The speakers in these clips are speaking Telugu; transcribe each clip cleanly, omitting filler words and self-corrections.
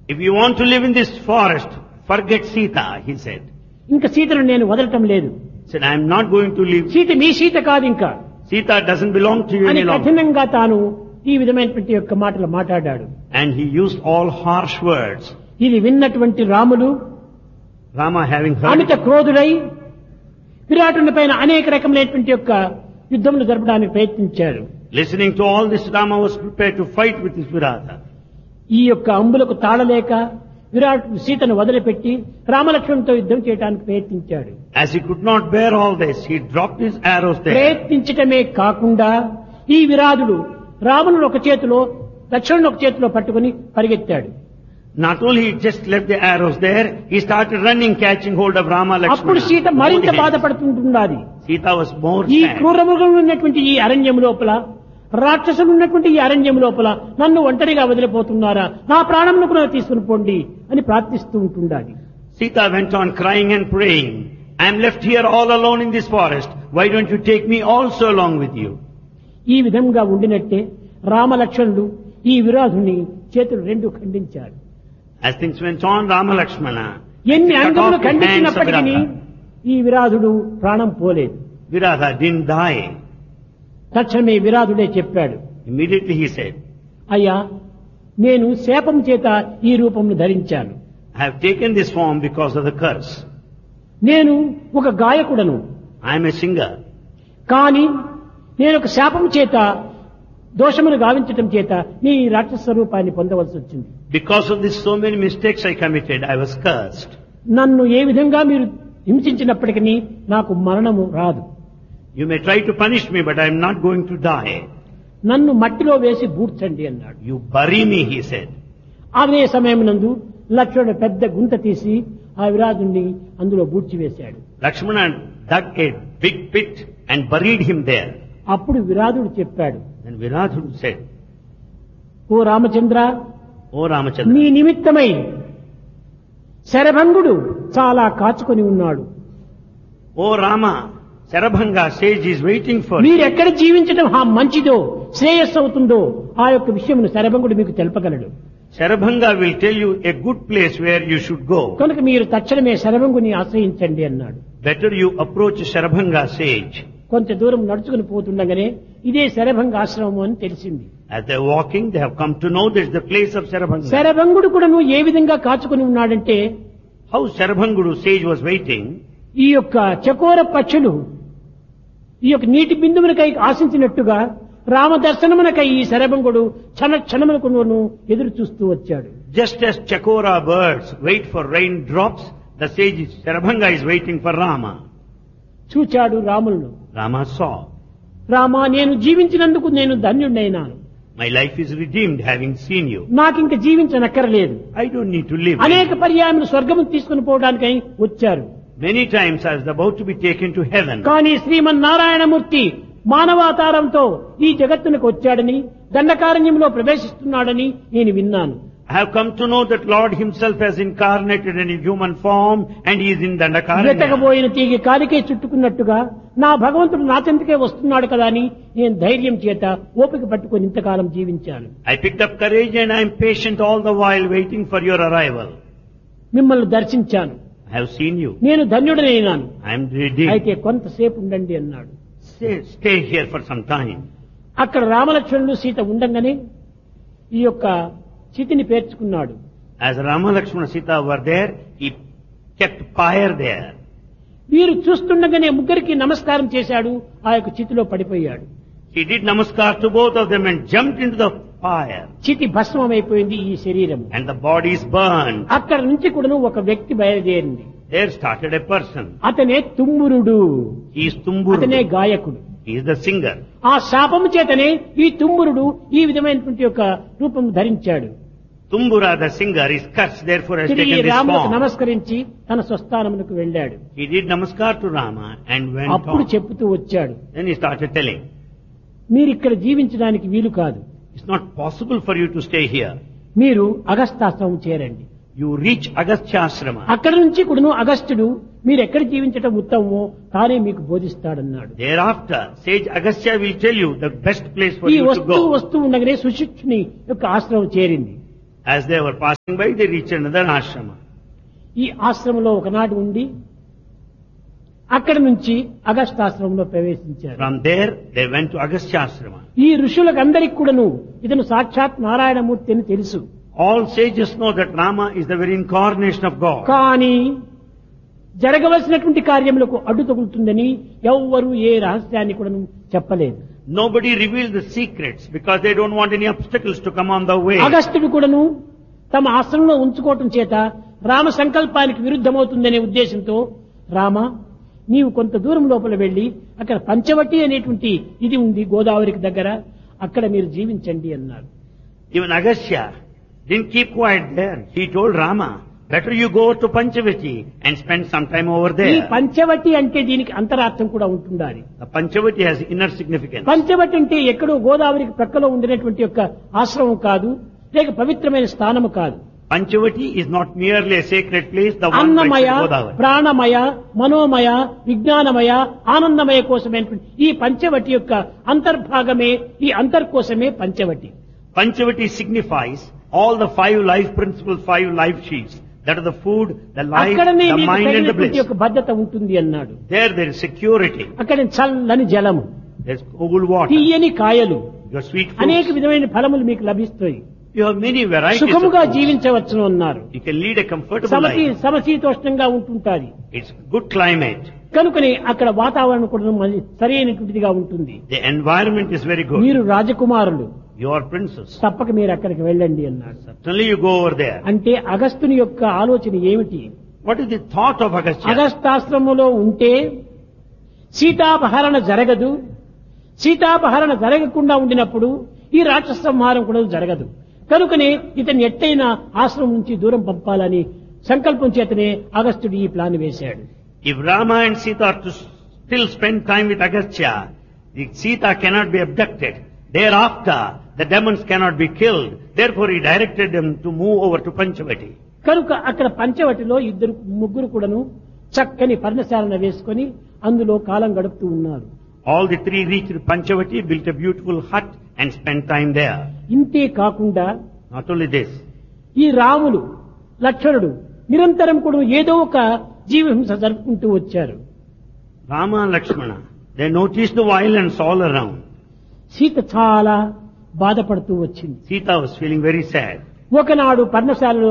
If you want to live in this forest, forget Sita, he said. ఇంకా సీతను నేను వదలటం లేదు. He said, I am not going to leave. Sita మీ సీత కాదు ఇంకా Sita doesn't belong to you అని any longer. కఠినంగా తాను ఈ విధమైనటువంటి యొక్క మాటలు మాట్లాడాడు. And he used all harsh words. ఇది విన్నటువంటి రాముడు Rama having heard Amit it, క్రోధుడై విరాటుని పైన అనేక రకమైనటువంటి యొక్క యుద్ధములు జరపడానికి ప్రయత్నించాడు. listening to all this, Rama was prepared to fight with his Virata. ఈ యొక్క అంబులకు తాళలేక విరాట్ సీతను వదిలిపెట్టి రామలక్ష్మణునితో యుద్ధం చేయడానికి ప్రయత్నించాడు. As he could not bear all this, he dropped his arrows there. ప్రయత్నించటమే కాకుండా ఈ విరాధుడు రావణుడు ఒక చేతిలో లక్ష్మణుడు ఒక చేతిలో పట్టుకుని పరిగెత్తాడు. Not only he just left the arrows there, he started running, catching hold of Rama, అప్పుడు Lakshmana. సీత మరింత Both hands. బాధపడుతుంటున్నది. Sita was more ఈ sad. క్రూరమృగం ఉన్నటువంటి ఈ అరణ్యం లోపల రాక్షసులు ఉన్నటువంటి ఈ అరణ్యం లోపల నన్ను ఒంటరిగా వదిలిపోతున్నారా, నా ప్రాణంను కూడా తీసుకుని పోండి అని ప్రార్థిస్తూ ఉంటుండాలి. Sita went on crying and praying. I am left here all alone in this forest. Why don't you take me also along with you? ఈ విధంగా ఉండినట్టే రామలక్ష్మణుడు ఈ విరాధుని చేతులు రెండు ఖండించారు. As things went on, Rama Lakshmana ఎన్ని cut అంగములు off the hands of ఖండించినప్పటికీ Virata. ఈ విరాధుడు ప్రాణం పోలేదు. Virata didn't die. తక్షణమే విరాధుడే చెప్పాడు, Immediately he said, అయ్యా నేను శాపం చేత ఈ రూపంను ధరించాను. I have taken this form because of the curse. నేను ఒక గాయకుడను, I am a singer. కానీ నేను ఒక శాపం చేత దోషమును గావించటం చేత నీ రాక్షస స్వరూపాన్ని పొందవలసి వచ్చింది. Because of this so many mistakes I committed, I was cursed. నన్ను ఏ విధంగా మీరు హింసించినప్పటికీ నాకు మరణము రాదు. You may try to punish me, but I am not going to die. నన్ను మట్టిలో వేసి బూడ్చండి అన్నాడు. You bury me, he said. అదే సమయం నందు లక్ష్మణుడు పెద్ద గుంత తీసి ఆ విరాజుని అందులో బూడ్చివేశాడు. Lakshmana dug a big pit and buried him there. అప్పుడు విరాధుడు చెప్పాడు, Then Virata said, ఓ రామచంద్ర, O Ramachandra, నీ నిమిత్తమై శరభంగుడు చాలా కాచుకొని ఉన్నాడు. O Rama, Sarabhanga sage is waiting for you. మీరెక్కడ జీవించడం మంచిదో శ్రేయస్సు అవుతుందో ఆ యొక్క విషయమును శరభంగుడు మీకు తెలపగలడు. Sarabhanga will tell you a good place where you should go. కనుక మీరు తక్షణమే శరభంగుని ఆశ్రయించండి అన్నాడు. Better you approach Sarabhanga sage. కొంత దూరం నడుచుకుని పోతుండగానే ఇదే శరభంగ ఆశ్రమం అని తెలిసింది. As they are walking, they have come to know this is the place of Sarabhanga. శరభంగుడు కూడా ఏ విధంగా కాచుకొని ఉన్నాడంటే How Sarabhangudu sage was waiting. ఈ యొక్క చకోర పక్షులు ఈ యొక్క నీటి బిందువులకై ఆశించినట్టుగా రామ దర్శనమునకై ఈ శరభంగుడు క్షణమునకు ఎదురు చూస్తూ వచ్చాడు. Just as Chakora birds wait for raindrops, the sage Sarabhanga is waiting for Rama. చూచాడు రాములను. Rama saw. రామా, నేను జీవించినందుకు నేను ధన్యుడైనాను. My life is redeemed having seen you. నాకింక జీవించనక్కర్లేదు. I don't need to live. అనేక పర్యాయములు స్వర్గము తీసుకుని పోవడానికై వచ్చారు. Many times I was about to be taken to heaven. కానీ శ్రీమన్నారాయణమూర్తి మానవాతారంతో ఈ జగత్తునకు వచ్చాడని దండకారణ్యంలో ప్రవేశిస్తున్నాడని నేను విన్నాను. I have come to know that Lord himself has incarnated in a human form and he is in Dandakaranya. వెతకబోయిన తీగి కాలికే చుట్టుకున్నట్టుగా నా భగవంతుడు నా చెంతకే వస్తున్నాడు కదా అని నేను ధైర్యం చేత ఓపిక పట్టుకొని ఇంతకాలం జీవించాను. I picked up courage and I am patient all the while waiting for your arrival. మిమ్మల్ని దర్శించాను. I have seen you. నేను ధన్యుడనైనాను. I am redeemed. అయితే కొంతసేపు ఉండండి అన్నాడు. Stay here for some time. అక్కడ రామలక్ష్మణులు సీత ఉండంగానే ఈ యొక్క చితిని పేర్చుకున్నాడు. As Rama, Lakshmana, Sita were there, he kept fire there. వీరు చూస్తుండగానే ముగ్గురికి నమస్కారం చేశాడు. ఆ యొక్క చితిలో పడిపోయాడు. He did namaskar to both of them and jumped into the fire. చితి భస్మమైపోయింది ఈ శరీరం. And the body is burned. అక్కడ నుంచి కూడా ఒక వ్యక్తి బయలుదేరింది. There started a person. అతనే తుమ్మురుడు. He is Tumburu. అతనే గాయకుడు. He is the singer. ఆ శాపము చేతనే ఈ తుమ్మురుడు ఈ విధమైనటువంటి యొక్క రూపం ధరించాడు. Tumbura, the singer, is cursed, therefore has తిరిగి taken this రాములకు form. నమస్కరించి తన స్వస్థానమునకు వెళ్ళాడు. He did namaskar to Rama and went అప్పుడు on. చెప్తూ వచ్చాడు, Then he started telling, మీరు ఇక్కడ జీవించడానికి వీలు కాదు. it's not possible for you to stay here. మీరు అగస్తాశ్రమం చేరండి. You reach Agastya Ashrama. అక్కడి నుంచి కూడాను అగస్త్యుడు మీరు ఎక్కడ జీవించటం ఉత్తమమో తానే మీకు బోధిస్తాడన్నాడు. Thereafter, sage Agastya will tell you the best place for ఈ you to వస్తూ go. వస్తూ ఉండగానే సుశిక్షుని యొక్క ఆశ్రమం చేరింది. As they were passing by, they reached another ashrama. ఈ ఆశ్రమంలో ఒకనాడు ఉండి అక్కడి నుంచి అగస్త్యాశ్రమంలో ప్రవేశించారు. From there, they went to Agastya ashrama. ఈ ఋషులకందరికి కూడాను ఇతను సాక్షాత్ నారాయణమూర్తి అని తెలుసు. All sages know that Rama is the very incarnation of God. కానీ జరగవలసినటువంటి కార్యములకు అడ్డు తగులుతుందని ఎవ్వరూ ఏ రహస్యాన్ని కూడా చెప్పలేదు. Nobody revealed the secrets because they don't want any obstacles to come on the way. అగస్త్యుడు కూడాను తమ ఆశ్రమంలో ఉంచుకోవటం చేత రామ సంకల్పానికి విరుద్ధమవుతుందనే ఉద్దేశంతో, రామ నీవు కొంత దూరం లోపల వెళ్లి అక్కడ పంచవటి అనేటువంటి ఇది ఉంది గోదావరికి దగ్గర, అక్కడ మీరు జీవించండి అన్నారు. Even Agastya didn't keep quiet there. He told Rama, better you go to Panchavati and spend some time over ఈ there. పంచవటి అంటే దీనికి అంతరార్థం కూడా ఉంటుండాలి. The Panchavati has inner significance. Panchavati అంటే ఎక్కడో గోదావరికి ప్రక్కలో ఉండినటువంటి యొక్క ఆశ్రమం కాదు, లేక పవిత్రమైన స్థానము కాదు. Panchavati is not merely a sacred place, the one Annamayya, mentioned Godavari. ప్రాణమయ, మనోమయ, విజ్ఞానమయ, ఆనందమయ కోసమైనటువంటి ఈ పంచవటి యొక్క అంతర్భాగమే, ఈ అంతర్కోశమే Panchavati. Panchavati signifies all the 5 life principles, 5 life sheets. That are the food, the life, అక్కడనే the మీకు mind and the తగినటువంటి bliss. యొక్క భద్రత ఉంటుంది అన్నాడు. There is security. అక్కడ చల్లని జలము, There's cool water. తీయని కాయలు, Your sweet అనేక fruits. విధమైన ఫలములు మీకు లభిస్తాయి. You have many varieties of సుఖముగా fruits. జీవించవచ్చును అన్నారు. You can lead a comfortable life. సమశీతోష్ణంగా ఉంటుంటాది. It's good climate. కనుకనే అక్కడ వాతావరణం కూడా సరైనటువంటిదిగా ఉంటుంది. The environment is very good. మీరు రాజకుమారులు, You are princess. తప్పక మీరు అక్కడికి వెళ్ళండి అన్నాడు. Certainly you go over there. అంటే అగస్త్యుని యొక్క ఆలోచన ఏమిటి? What is the thought of Agastya? అగస్త్యాశ్రమంలో ఉంటే సీతాపహరణ జరగదు, సీతాపహరణ జరగకుండా ఉండినప్పుడు ఈ రాక్షస సంహారం కూడా జరగదు. కనుకనే ఇతను ఎట్టైనా ఆశ్రమం నుంచి దూరం పంపాలని సంకల్పం చేతనే అగస్త్యుడు ఈ ప్లాన్ వేశాడు. If Rama and Sita are to still spend time with Agastya, the Sita cannot be abducted. Thereafter, the demons cannot be killed. Therefore, he directed them to move over to Panchavati. కనుక అక్కడ పంచవటిలో ముగ్గురు కూడాను చక్కని పర్ణశాలను వేసుకొని అందులో కాలం గడుపుతూ ఉన్నారు. All the 3 reached Panchavati, built a beautiful hut and spent time there. ఇంతే కాకుండా Not only this, ఈ రాములు లక్ష్మణుడు నిరంతరం కూడా ఏదో ఒక జీవహింస జరుపుకుంటూ వచ్చారు. Rama and Lakshmana, they noticed the violence all around. Sita చాలా బాధపడుతూ వచ్చింది. Sita was feeling very sad. ఒకనాడు పర్ణశాలలో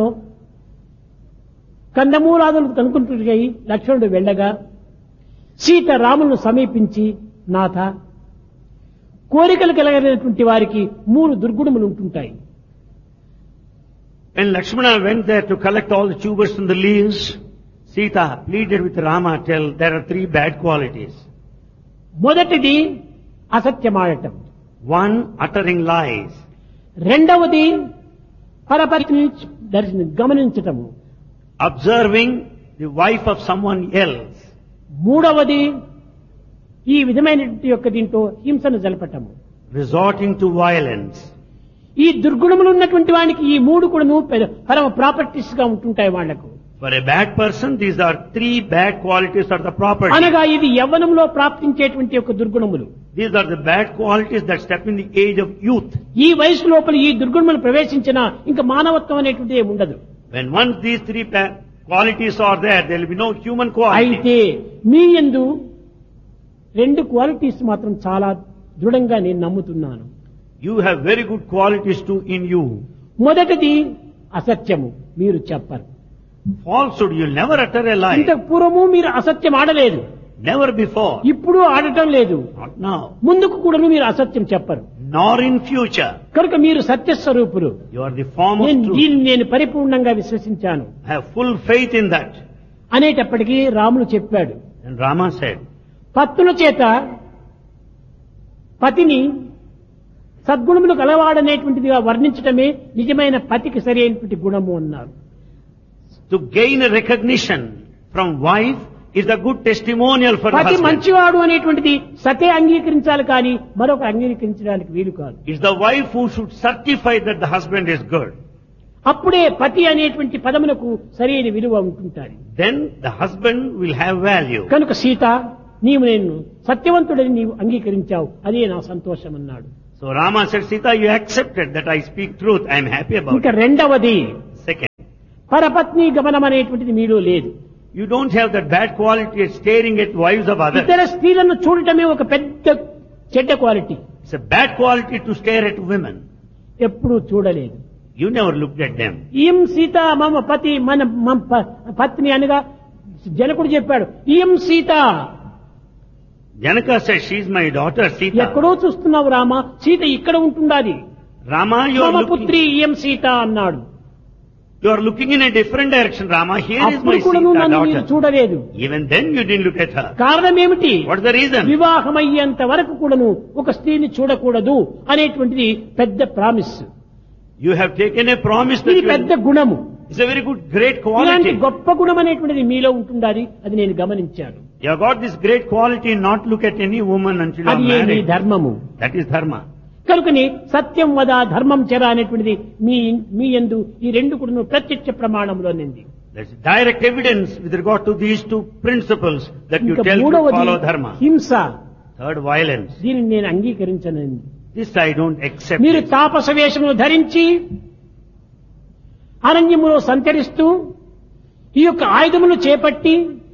కందమూలాదులు కనుకుంటున్నాయి లక్ష్మణుడు వెళ్ళగా సీత రాములను సమీపించి, నాథ, కోరికలు కలగలిగినటువంటి వారికి 3 దుర్గుణములు ఉంటుంటాయి. When Lakshmana went there to collect all the tubers and the leaves, Sita pleaded with Rama, tell there are 3 bad qualities. మొదటిది అసత్యమాడటం, 1, uttering lies. రెండవది పరపతిని గమనించటము, Observing the wife of someone else. మూడవది ఈ విధమైనటువంటి యొక్క దీంతో హింసను జలపటము. Resorting to violence. ఈ దుర్గుణములు ఉన్నటువంటి వానికి ఈ 3 కూడాను పరమ ప్రాపర్టీస్ గా ఉంటుంటాయి వాళ్లకు. For a bad person, these are 3 bad qualities are the property. అనగా ఇది యవ్వనంలో ప్రాప్తించేటువంటి యొక్క దుర్గుణములు. These are the bad qualities that step in the age of youth. ఈ వయసు లోపల ఈ దుర్గుణములు ప్రవేశించినా ఇంకా మానవత్వం అనేటువంటిది ఏమి ఉండదు. When once these 3 bad qualities are there will be no human quality. అయితే మీ యందు 2 క్వాలిటీస్ మాత్రం చాలా దృఢంగా నేను నమ్ముతున్నాను. You have very good qualities too in you. మొదటిది అసత్యము, మీరు చెప్పరు. Falsehood, you'll never utter a lie. ఇంతకు పూర్వము మీరు అసత్యం ఆడలేదు, Never before. ఇప్పుడు ఆడటం లేదు, Not now. ముందుకు కూడా మీరు అసత్యం చెప్పరు. Nor in future. కనుక మీరు సత్యస్వరూపులు. You are the form of truth. దీన్ని నేను పరిపూర్ణంగా విశ్వసించాను I have full faith in that. అనేటప్పటికీ రాములు చెప్పాడు. And Rama said, పత్తుల చేత పతిని సద్గుణములు కలవాడనేటువంటిదిగా వర్ణించటమే నిజమైన పతికి సరి అయినటువంటి గుణము అన్నారు. to gain a recognition from wife is a good testimonial for the పతి husband. మంచివాడు అనేటువంటిది సతే అంగీకరించాలి కానీ మరొక అంగీకరించడానికి వీలు కాదు. It's the wife who should certify that the husband is good. అప్పుడే పతి అనేటువంటి పదమునకు సరైన విలువ ఉంటుంటారు. Then the husband will have value. కనుక సీత, నీవు నేను సత్యవంతుడని నీవు అంగీకరించావు, అదే నా సంతోషం అన్నాడు. So Rama said, Sita, you accepted that I speak truth. I am happy about ఇంకా it. రెండవది Second, పరపత్ని గమనం అనేటువంటిది మీలో లేదు. you don't have that bad quality of staring at wives of others. ఇతర స్త్రీలను చూడటమే ఒక పెద్ద చెడ్డ quality. It's a bad quality to stare at women. ఎప్పుడూ చూడలేదు. You never looked at them. ఈం Sita మమ పతి మమ పత్ని అనగా జనకుడు చెప్పాడు ఈం Sita. Janaka said, she is my daughter, Sita. ఎక్కడో చూస్తున్నావు రామ, సీత ఇక్కడ ఉంటుండాది. Rama, you మమ are పుత్రి looking, ఈం సీత అన్నాడు. you are looking in a different direction, Rama. Here is అప్పుడు my కూడా నువ్వు Sita నన్ను మీరు daughter. చూడలేదు. Even then you didn't look at her. కారణం ఏమిటి? What's the reason? వివాహమయ్యేంత వరకు కూడాను ఒక స్త్రీని చూడకూడదు అనేటువంటిది పెద్ద promise. You have taken a promise that ఇది you పెద్ద గుణము. it's a very good, great ఇలాంటి quality. గొప్ప గుణం అనేటువంటిది మీలో ఉంటుండాలి. అది నేను గమనించాను. You have got this great quality not look at any woman until you are అది ఏ మీ married. ధర్మము. That is dharma. కనుకని సత్యం వద ధర్మం చెర అనేటువంటిది మీ యందు ఈ రెండు కూడా ప్రత్యక్ష ప్రమాణంలో నింది. There's direct evidence with regard to these two principles that you ఇంకా tell to మూడవది follow dharma. హింస. Third, violence. దీనిని నేను అంగీకరించనండి. This I don't accept. మీరు it. తాపస వేషమును ధరించి అరణ్యములో సంచరిస్తూ ఈ యొక్క ఆయుధమును చేపట్టి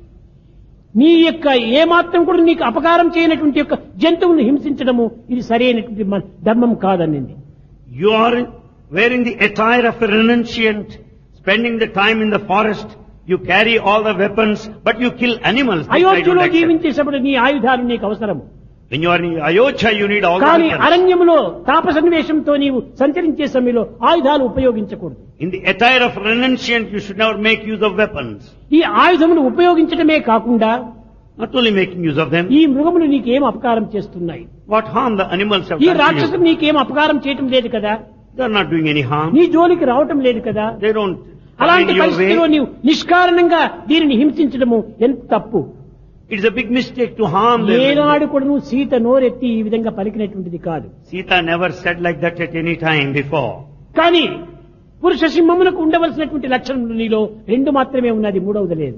నీ యొక్క ఏమాత్రం కూడా నీకు అపకారం చేయనటువంటి యొక్క జంతువులను హింసించడము ఇది సరైనటువంటి ధర్మం కాదనింది. You are wearing the attire of a renunciant, spending the time in the forest. You carry all the weapons, but you kill animals. This I don't అయోధ్యలో accept. జీవించేటప్పుడు నీ ఆయుధాలు నీకు అవసరము. When you are in Ayodhya, you need all the కానీ weapons. అరణ్యములో తాపసన్వేషంతో నీవు సంచరించే సమయంలో ఆయుధాలు ఉపయోగించకూడదు. In the attire of renunciant, you should never make use of weapons. ఈ ఆయుధమును ఉపయోగించడమే కాకుండా Not only making use of them, ఈ మృగములు నీకేం అపకారం చేస్తున్నాయి? what harm the animals have ఈ done to రాక్షసులు you. నీకేం అపకారం చేయటం లేదు కదా, They are not doing any harm. నీ జోలికి రావటం లేదు కదా. They don't అలాంటి find your పరిస్థితిలో way. నీవు నిష్కారణంగా దీనిని హింసించడము ఎంత తప్పు. It's a big mistake to harm them. ఏనాడు కూడా నువ్వు సీత నోరెత్తి ఈ విధంగా పలికినటువంటిది కాదు. Sita never said like that at any time before. కానీ పురుష సింహమునకు ఉండవలసినటువంటి లక్షణములు నీలో రెండు మాత్రమే ఉన్నది, మూడవది లేదు.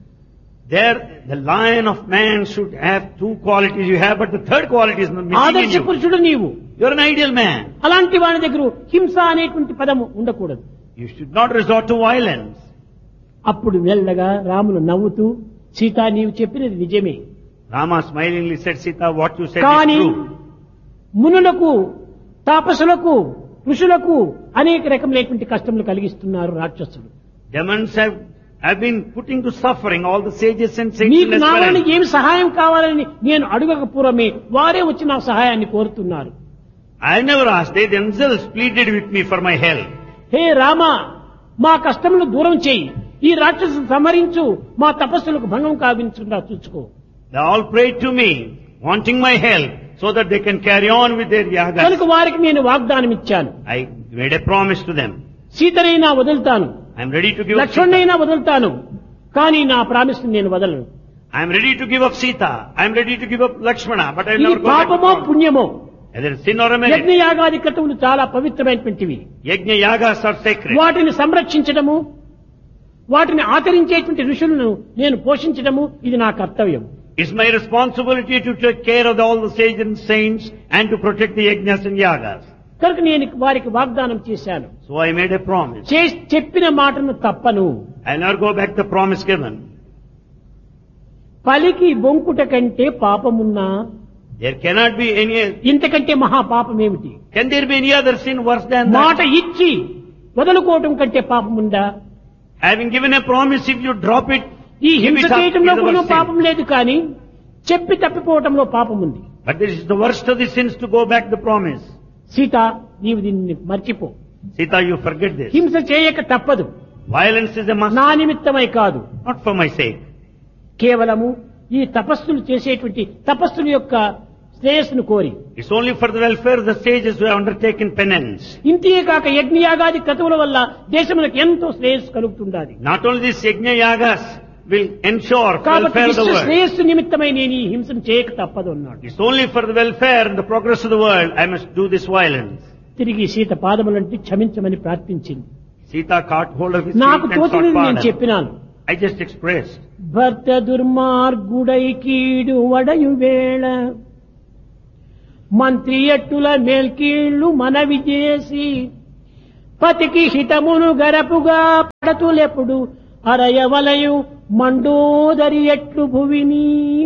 There, the lion of man should have two qualities you have, but the third quality is missing in ఆదర్శ you. పురుషుడు నీవు. You're an ideal man. అలాంటి వాని దగ్గర హింస అనేటువంటి పదము ఉండకూడదు. You should not resort to violence. అప్పుడు మెల్లగా రాములు నవ్వుతూ సీత నీవు చెప్పినది నిజమే, Rama smilingly said, Sita, what you said కానీ is true. మునులకు తాపసులకు ఋషులకు అనేక రకములైనటువంటి కష్టములు కలిగిస్తున్నారు రాక్షసులు. Demons have been putting to suffering all the sages and saints నీకు in నా వలన Esperance. ఏమి సహాయం కావాలని నేను అడగక పూర్వమే వారే వచ్చి నా సహాయాన్ని కోరుతున్నారు. I never asked. They themselves pleaded with me for my help. హే రామ, మా కష్టములను దూరం చేయి, ఈ రాక్షసులు సంహరించు, మా తపస్సులకు భంగం కావించకుండా చూసుకో. They all prayed to me, wanting my help, so that they can carry on with their yagas. కనుక వారికి నేను వాగ్దానం ఇచ్చాను, I made a promise to them. సీతనైనా వదులుతాను, I am ready to give up Sita. లక్ష్మణ్ణైనా వదులుతాను, కానీ నా ప్రామిస్ నేను వదలను. I am ready to give up Sita. I am ready to give up Lakshmana, but I will ఇది never go back to పాపమో God. పుణ్యమో, Either sin or a merit. యజ్ఞయాగాది క్రతువులు చాలా పవిత్రమైనటువంటివి. Yajna yagas are sacred. వాటిని సంరక్షించడము, వాటిని ఆచరించేటువంటి ఋషులను నేను పోషించడము ఇది నా కర్తవ్యం. It's my responsibility to take care of all the sages and saints and to protect the yajnas and yagas. కనుక నేను వారికి వాగ్దానం చేశాను, So I made a promise. చెప్పిన మాటను తప్పను. I will never go back the promise given. పలికి బొంకుట కంటే పాపమున్నా There cannot be any, ఇంతకంటే మహాపాపమేమిటి? can there be any other sin worse than మాట that? ఇచ్చి వదులుకోవటం కంటే పాపముందా? Having given a promise, if you drop it, ఈ give హింస it up, చేయటంలో is the కూడా worst sin. పాపం లేదు, కానీ చెప్పి తప్పిపోవటంలో పాపం ఉంది. But this is the worst of the sins to go back the promise. Sita నీవు దీన్ని మర్చిపో, Sita, you forget this. హింస చేయక తప్పదు, Violence is a must, నా నిమిత్తమై కాదు, not for my sake. కేవలము ఈ తపస్సులు చేసేటువంటి తపస్సుల యొక్క శ్రేయస్సును కోరి, It's only for the welfare of the sages who have undertaken penance. ఇంతే కాక యజ్ఞయాగాది క్రతువుల వల్ల దేశములకు ఎంతో శ్రేయస్సు కలుగుతుండాలి. Not only these yajna yagas will ensure కాబట్టి welfare of the విశ్వ world. శ్రేయస్సు నిమిత్తమై నేను ఈ హింసను చేయక తప్పదు అన్నాడు. It's only for the welfare and the progress of the world I must do this violence. తిరిగి సీత పాదములంటే క్షమించమని ప్రార్థించింది. Sita caught hold of his నాకు feet and sought తోచినది నేను pardon. చెప్పినాను. I just expressed. భర్త దుర్మార్గుడై కీడు వడయు వేళ మంత్రి ఎట్టుల మేల్కీళ్లు మనవి చేసి పతికి హితమును గరపుగా పడతులెప్పుడు అరయవలయు మండోదరి ఎట్లు భువిని.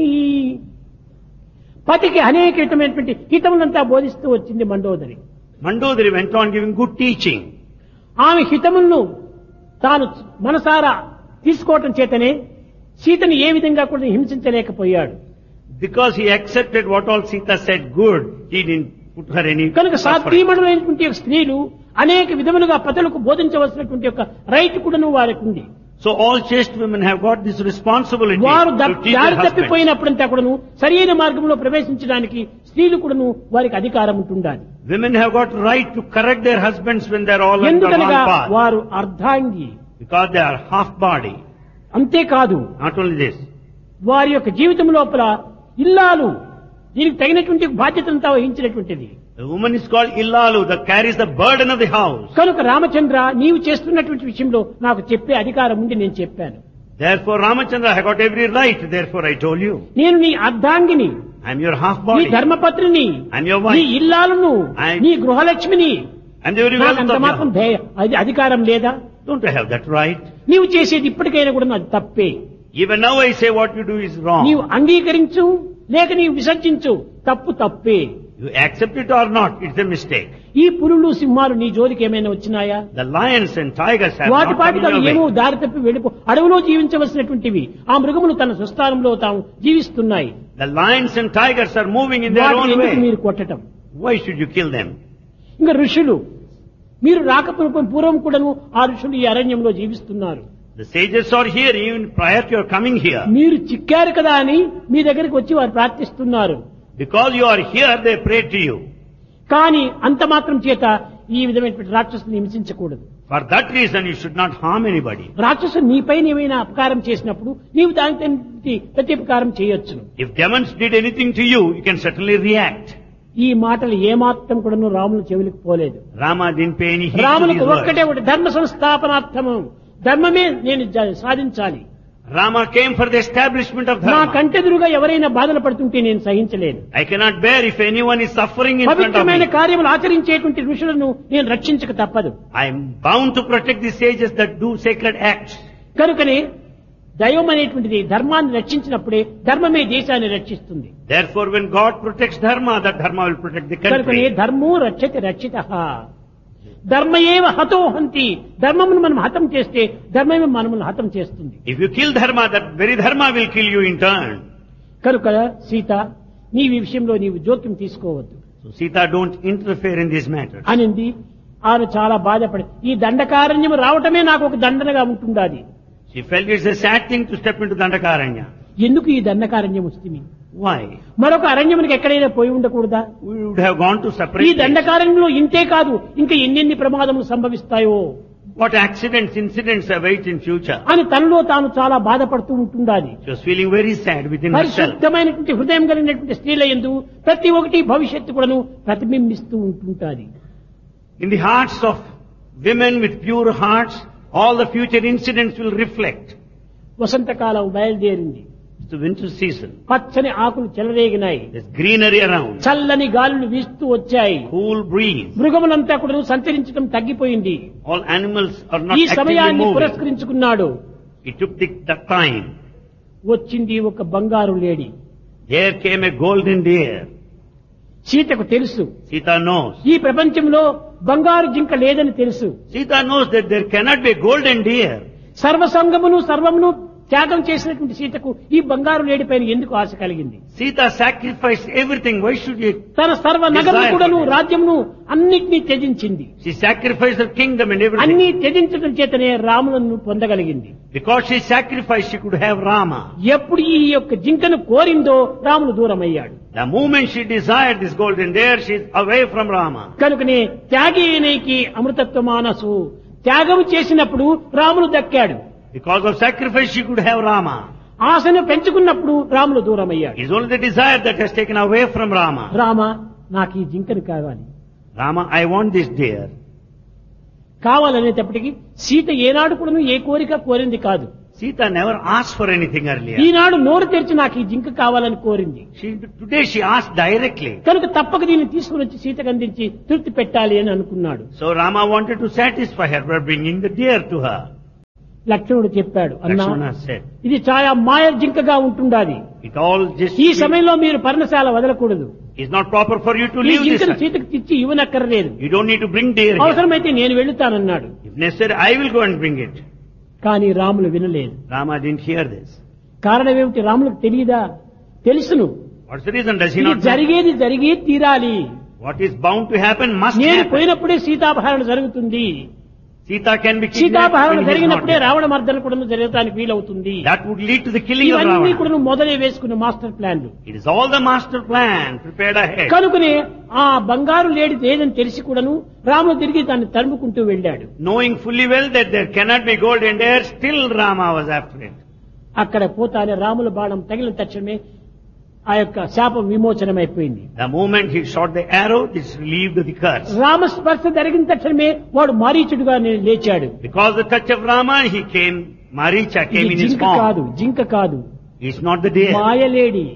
పతికి అనేకమైనటువంటి హితములంతా బోధిస్తూ వచ్చింది Mandodari. Mandodari went on giving good teaching. ఆమె హితములను తాను మనసారా తీసుకోవటం చేతనే సీతను ఏ విధంగా కూడా హింసించలేకపోయాడు. Because he accepted what all Sita said good, he didn't put her any కనుక suffering. సాత్వీమణులైనటువంటి స్త్రీలు అనేక విధములుగా పతులకు బోధించవలసినటువంటి యొక్క రైట్ కూడాను వారికి ఉంది. So all chaste women have got this responsibility వారు to teach their దారి husbands. తప్పిపోయినప్పుడంతా కూడాను సరైన మార్గంలో ప్రవేశించడానికి స్త్రీలు కూడాను వారికి అధికారం ఉంటుండాలి. Women have got right to correct their husbands when they are all on the wrong ఎందుకనగా path. వారు అర్ధాంగి. Because they are half body. అంతేకాదు Not only this. వారి యొక్క జీవితం లోపల ఇల్లాలు దీనికి తగినటువంటి బాధ్యతలంతా వహించినటువంటిది. The woman is called Illalu, that carries the burden of the house. కనుక రామచంద్ర నీవు చేస్తున్నటువంటి విషయంలో నాకు చెప్పే అధికారం ఉంది, నేను చెప్పాను. Therefore Ramachandra, I got every right, therefore I told you. నేను నీ అర్ధాంగిని, I am your half నీ body. ధర్మపత్రిని, I am your నీ wife. ఇల్లాలను, నీ గృహలక్ష్మిని. I am the very నాకు wealth అంత of మాత్రం your house. అది అధికారం లేదా? Don't I have that right? నీవు చేసేది ఇప్పటికైనా కూడా అది తప్పే. Even now I say what you do is నీవు wrong. అంగీకరించు లేక నీవు విసర్జించు, తప్పు తప్పే. You accept it or not, it's a mistake. ఈ పులులు సింహాలు నీ జోలికి ఏమైనా వచ్చినాయా? The lions and tigers have వాటి not come పాటికి in అవి your ఏమో way. దారి తప్పి వెళ్ళిపో అడవిలో జీవించవలసినటువంటివి ఆ మృగములు తన స్వస్థానంలో తాము జీవిస్తున్నాయి. The lions and tigers are moving in their వాటిని own ఎందుకు way. మీరు కొట్టటం? Why should you kill them? ఇంకా ఋషులు మీరు పూర్వం కూడాను ఆ ఋషులు ఈ అరణ్యంలో జీవిస్తున్నారు. The sages are here even prior to your coming here. మీరు చిక్కారు కదా అని మీ దగ్గరికి వచ్చి వారు ప్రార్థిస్తున్నారు. Because you are here, they pray to you. కానీ అంత మాత్రం చేత ఈ విధమైనటువంటి రాక్షసుని హింసించకూడదు. For that reason, you should not harm anybody. రాక్షసుడు నీపై ఏమైనా అపకారం చేసినప్పుడు నీవు దానికి ప్రత్యుపకారం చేయొచ్చును. If demons did anything to you, you can certainly react. ఈ మాటలు ఏమాత్రం కూడాను రాముని చెవులకు పోలేదు. Rama didn't pay any heed to రామునికి these ఒక్కటే words. ఒకటి ధర్మ సంస్థాపనార్థము, ధర్మమే నేను సాధించాలి. Rama came for the establishment of నా dharma. కంటెదురుగా ఎవరైనా బాధలు పడుతుంటే నేను సహించలేను. I cannot bear if anyone is suffering in front of పవిత్రమైన me. కార్యములు ఆచరించేటువంటి ఋషులను నేను రక్షించక తప్పదు. I am bound to protect the sages that do sacred acts. కనుకనే దైవం అనేటువంటిది ధర్మాన్ని రక్షించినప్పుడే ధర్మమే దేశాన్ని రక్షిస్తుంది. Therefore, when God protects dharma, that dharma will protect the కనుకనే country. ధర్మో రక్షతి రక్షితః. ధర్మయేవ హతో హంతి. ధర్మమును మనం హతం చేస్తే ధర్మమే మనమును హతం చేస్తుంది. If you kill dharma, that very dharma will kill you in turn. కనుక సీత నీవు ఈ విషయంలో నీవు జోక్యం తీసుకోవద్దు So Sita, don't interfere in these matters. అనింది. ఆమె చాలా బాధపడి ఈ దండకారణ్యం రావటమే నాకు ఒక దండనగా ఉంటుండాది. She felt it's a sad thing to step into Dandakaranya. ఎందుకు ఈ దండకారణ్యం వస్తుంది? Why? మరొక అరణ్యమునికి ఎక్కడైనా పోయి ఉండకూడదా? We would have gone to ఈ separate places. దండకారణ్యంలో ఇంతే కాదు ఇంకా ఎన్నెన్ని ప్రమాదములు సంభవిస్తాయో What accidents, incidents await in future. అని తనలో తాను చాలా బాధపడుతూ ఉంటుండాలి. She was feeling very sad within herself. పరిశుద్ధమైనటువంటి హృదయం కలిగినటువంటి స్త్రీల యందు ప్రతి ఒక్కటి భవిష్యత్తు కూడాను ప్రతిబింబిస్తూ ఉంటుంటాది. In the hearts of women with pure hearts, all the future incidents will reflect. వసంతకాలం బయలుదేరింది. It's the winter season. పచ్చని ఆకులు చెలరేగినాయి. There's greenery around. చల్లని గాలులు వీస్తూ వచ్చాయి. Cool breeze. మృగములంతా కూడా సంచరించడం తగ్గిపోయింది. All animals are not ఈ actively సమయాన్ని moving. పురస్కరించుకున్నాడు. He took the time. వచ్చింది ఒక బంగారు లేడి. There came a golden deer. సీతకు తెలుసు Sita knows. ఈ ప్రపంచంలో బంగారు జింక లేదని తెలుసు. Sita knows that there cannot be a golden deer. సర్వసంగమును సర్వమును త్యాగం చేసినటువంటి సీతకు ఈ బంగారు లేడి పైన ఎందుకు ఆశ కలిగింది? Sita sacrificed everything. Why should you? తన సర్వ నగరం కూడాను రాజ్యమును అన్నిటినీ త్యజించింది. She sacrificed her kingdom and everything. అన్ని త్యజించడం చేతనే రాములను పొందగలిగింది. Because she sacrificed, she could have Rama. ఎప్పుడు ఈ యొక్క జింకను కోరిందో Ramulu దూరమయ్యాడు. The moment she desired this golden deer, she is away from Rama. కనుకనే త్యాగేనేకి అమృతత్వ మానసు. త్యాగం చేసినప్పుడు Ramulu దక్కాడు. Because of sacrifice, she could have Rama. ఆశను పెంచుకున్నప్పుడు Ramulu దూరమయ్యాడు. It's only the desire that has taken away from Rama. Rama నాకు ఈ జింకను కావాలి. Rama, I want this deer. కావాలనేటప్పటికీ Sita ఏనాడు కూడా ఏ కోరిక కోరింది కాదు. Sita never asked for anything earlier. ఈనాడు నోరు తెరిచి నాకు ఈ జింక కావాలని కోరింది. Today she asked directly. కనుక తప్పక దీన్ని తీసుకుని వచ్చి సీతకు అందించి తృప్తి పెట్టాలి అని అనుకున్నాడు. So Rama wanted to satisfy her by bringing the deer to her. లక్ష్మణుడు చెప్పాడు, అన్నా Lakshmana said, ఇది చాలా మాయ జింకగా ఉంటుండాది. it all just ఈ సమయంలో మీరు పర్ణశాల వదలకూడదు. is not proper for you to ఈ leave this. జింకను సీతకు తెచ్చి ఇవ్వనక్కర్లేదు. You don't need to bring deer here. అవసరమైతే నేను వెళ్తానన్నాడు. If necessary, I will go and bring it. కానీ రాములు వినలేదు. Rama didn't hear this. కారణం ఏమిటి? రాములకు తెలియదా? తెలుసును. What's the reason? Does he ఇది not know? జరిగేది జరిగే తీరాలి. What is bound to happen must నేను happen. పోయినప్పుడే సీతాపహరణ జరుగుతుంది. Sita can be kidnapped సీతాపహరణ when he is not జరిగినప్పుడే there. Ravana మర్దన కూడా జరగడానికి వీలవుతుంది. That would lead to the killing of ఇవన్నీ Ravana. కూడా మొదలే వేసుకున్న మాస్టర్ ప్లాన్లు. It is all the master plan prepared ahead. కనుకనే ఆ బంగారు లేడి ఏదని తెలిసి కూడాను రాముడు తిరిగి దాన్ని తరుముకుంటూ వెళ్ళాడు. Knowing fully well that there cannot be golden deer, still Rama was after it. అక్కడ పోతానే రాముల బాణం తగిలిన తక్షణమే ఆ యొక్క శాపం విమోచనమైపోయింది. The moment he shot the arrow, this relieved the curse. Rama స్పర్శ జరిగిన తక్షణమే వాడు మారీచుడుగా లేచాడు. Because the touch of Rama, he came, Maricha came ఇది in his జింక కాదు, form. జింక కాదు, It's not the deer. మాయలేడి.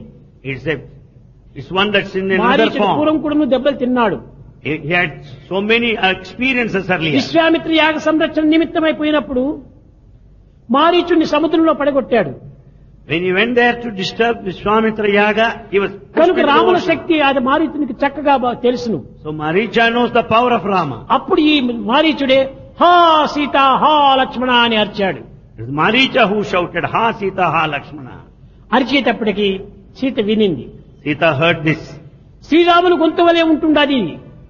It's one that's in another మారీచుడు పూర్వం form. కూడాను దెబ్బలు తిన్నాడు. He had so many experiences earlier. Vishwamitra యాగ సంరక్షణ నిమిత్తమైపోయినప్పుడు మారీచుడిని సముద్రంలో పడగొట్టాడు. When he went there to disturb Vishwamitra Yaga, he was pushed కనుక into the రాముల ocean. శక్తి అది మారీచునికి చక్కగా తెలుసును. So Maricha knows the power of Rama. అప్పుడు ఈ మారీచుడే హా సీత హా లక్ష్మణ అని అరిచాడు. It was Maricha who shouted, Ha Sita, Ha Lakshmana. అరిచేటప్పటికి Sita వినింది. Sita heard this. Sriramulu గొంతు వలె ఉంటుండది.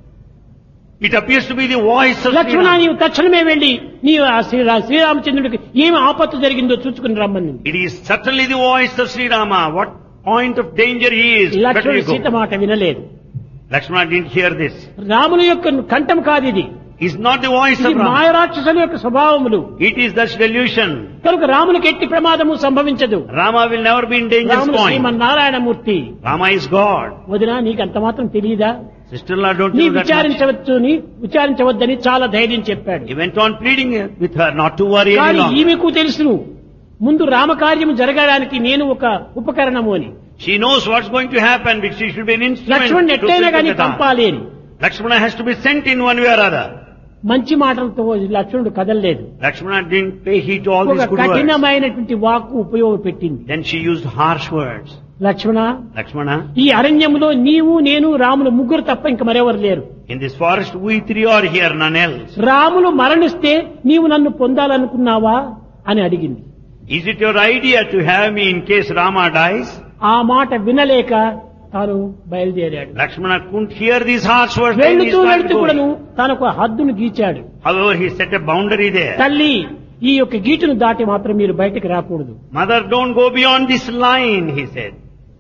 It appears to be the voice of Lakshmana Sri Rama. నీవు తక్షణమే వెళ్లి నీవు ఆ శ్రీరామచంద్రుడికి ఏమి ఆపత్తు జరిగిందో చూసుకుని రమ్మని. It is certainly the voice of Sri Rama. What point of danger he is. Better లక్ష్మణుడు you సీత go. మాట వినలేదు. Lakshmana didn't hear this. రాముల యొక్క కంఠం కాదు ఇది. It's not the voice ఇది of Rama. మాయరాక్షసుల యొక్క స్వభావములు. It is the delusion. కనుక రామునికి ఎట్టి ప్రమాదము సంభవించదు. Rama will never be in danger's రాముడు point. Srimannarayanamurthy. Rama is God. వదినా నీకు అంత మాత్రం తెలియదా? Sister-in-law, don't నీ you know that much? విచారించవద్దని చాలా ధైర్యం చెప్పాడు. He went on pleading with her not to worry any కానీ longer. ఈమెకు తెలుసును ముందు రామకార్యం జరగడానికి నేను ఒక ఉపకరణము అని. She knows what's going to happen because she should be an instrument. లక్ష్మణుని to ఎట్టయినా fulfill కానీ the task. పంపాలి అని. Lakshmana has to be sent in one way or other. మంచి మాటలతో లక్ష్మణుడు కదలలేదు. Lakshmana didn't pay heed to all ఒక these good words. కఠినమైనటువంటి వాక్కు ఉపయోగపెట్టింది. Then she used harsh words. Lakshmana, Lakshmana, ఈ అరణ్యంలో నీవు నేను రాములు ముగ్గురు తప్ప ఇంక మరెవరు లేరు. in this forest we three are here, none else. Ramulu మరణిస్తే నీవు నన్ను పొందాలనుకున్నావా అని అడిగింది. Is it your idea to have me in case Rama dies? ఆ మాట వినలేక తాను బయలుదేరాడు. Lakshmana couldn't hear these harsh words. Then he వెళ్తూ started వెళ్తూ కూడాను going. తనకు హద్దును గీచాడు. However, he set a boundary there. తల్లి ఈ యొక్క గీటును దాటి మాత్రం మీరు బయటకు రాకూడదు. Mother, don't go beyond this line, he said.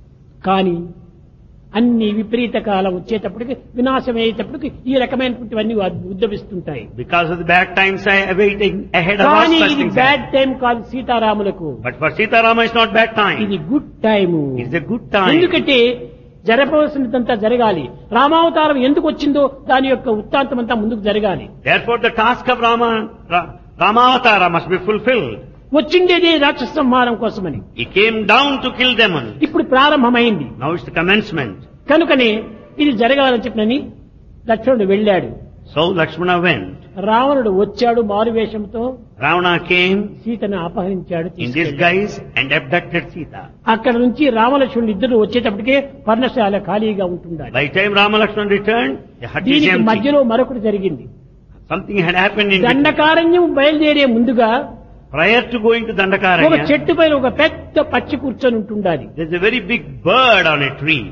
కానీ అన్ని విపరీత కాలం వచ్చేటప్పటికి వినాశం అయ్యేటప్పటికి ఈ రకమైనటువంటివన్నీ ఉద్భవిస్తుంటాయి. Because of the bad times awaiting ahead of us, కానీ such ఇది things బ్యాడ్ happen. టైం కాదు సీతారాములకు. But for Sita Rama, it's not bad time. ఇది good time. It's a good time. ఎందుకంటే జరపవలసినదంతా జరగాలి. రామావతారం ఎందుకు వచ్చిందో దాని యొక్క వృత్తాంతం అంతా ముందుకు జరగాలి. Therefore, the task of Ramavatara must be fulfilled. వచ్చిండేదే రాక్షస సంహారం కోసమని. He came down to kill demons. ఇప్పుడు ప్రారంభమైంది. Now it's the commencement. కనుకనే ఇది జరగాలని చెప్పినని లక్ష్మణుడు వెళ్ళాడు. So Lakshmana went. రావణుడు వచ్చాడు మారువేషంతో. Ravana came సీతను అపహరించాడు, in తీసుకెళ్ళాడు. disguise and abducted Sita. అక్కడ నుంచి రామలక్ష్మణుడు ఇద్దరు వచ్చేటప్పటికే పర్ణశాల ఖాళీగా ఉంటుండాలి. By the time Rama Lakshmana returned, the hut is దీనికి empty. మధ్యలో మరొకటి జరిగింది. Something had happened in between. Dandakaranya బయలుదేరే ముందుగా Prior to going to ఒక Dandakaranya, చెట్టు పైన ఒక పెద్ద పచ్చి కూర్చొని ఉంటుండాలి. there's a very big bird on a tree.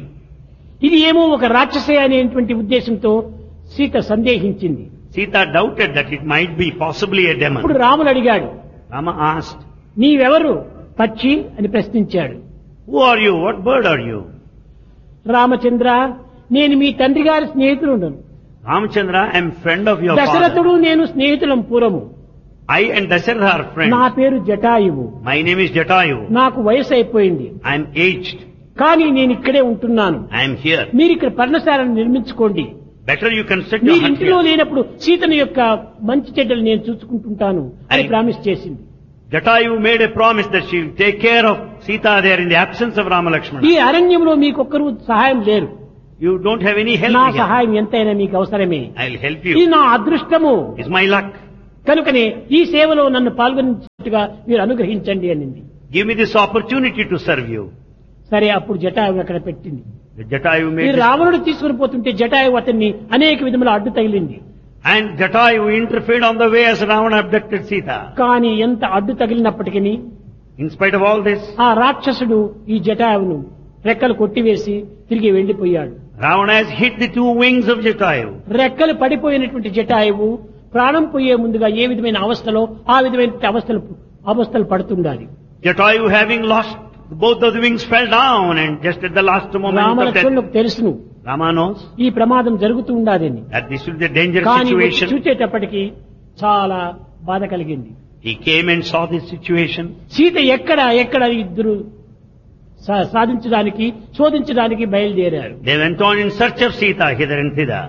ఇది ఏమో ఒక రాక్షసే అనేటువంటి ఉద్దేశంతో Sita సందేహించింది. Sita doubted that it might be possibly a ఇప్పుడు demon. రాముడు అడిగాడు, Rama asked, నీవెవరు పచ్చి అని ప్రశ్నించాడు. who are you? What bird are you? Ramachandra, నేను మీ తండ్రి గారి స్నేహితుడు. Ramchandra, I am friend of your దశరథుడు father. నేను స్నేహితులం పూర్వము. I and Dasharatha are friends. నా పేరు Jatayu. My name is Jatayu. నాకు వయసు అయిపోయింది. I am aged. కానీ నేను ఇక్కడే ఉంటున్నాను. I am here. మీరు ఇక్కడ పర్ణశాలను నిర్మించుకోండి. Better you construct me your hut ఇంటిలో here. లేనప్పుడు సీతను యొక్క మంచి చెడ్డలు నేను చూసుకుంటుంటాను అని ప్రామిస్ చేసింది. Jatayu made a promise that she will take care of Sita there in the absence of Rama Lakshmana. ఈ అరణ్యంలో మీకొక్కరు సహాయం లేరు. You don't have any help నా here. సహాయం ఎంతైనా మీకు అవసరమే. I'll help ఇది you. నా అదృష్టము. It's my luck. కనుకనే ఈ సేవలో నన్ను పాల్గొనేట్టుగా మీరు అనుగ్రహించండి అనింది. Give me this opportunity to serve you. సరే అప్పుడు జటాయువు అక్కడ పెట్టింది. The Jatayu ఈ made this. రావణుడు తీసుకుని పోతుంటే జటాయువు అతన్ని అనేక విధముల అడ్డు తగిలింది. And Jatayu interfered on the way as Ravana abducted Sita. కానీ ఎంత అడ్డు తగిలినప్పటికీ In spite of all this, ఆ రాక్షసుడు ఈ జటాయువును రెక్కలు కొట్టివేసి తిరిగి వెళ్లిపోయాడు. Ravana has hit the two wings of Jatayu. రెక్కలు పడిపోయినటువంటి జటాయువు ప్రాణం పోయే ముందుగా ఏ విధమైన అవస్థలో ఆ విధమైన అవస్థలు పడుతుండాలి. Jatayu having lost both of the wings fell down and just at the last moment of death. రామలక్ష్మణులకు తెలుసును Rama knows ఈ ప్రమాదం జరుగుతూ ఉండాలని. that this will be a dangerous కానీ వచ్చి situation. చూచేటప్పటికి చాలా బాధ కలిగింది. He came and saw this situation. Sita ఎక్కడ ఇద్దరు సాధించడానికి శోధించడానికి బయలుదేరారు. They went on in search of Sita hither and thither.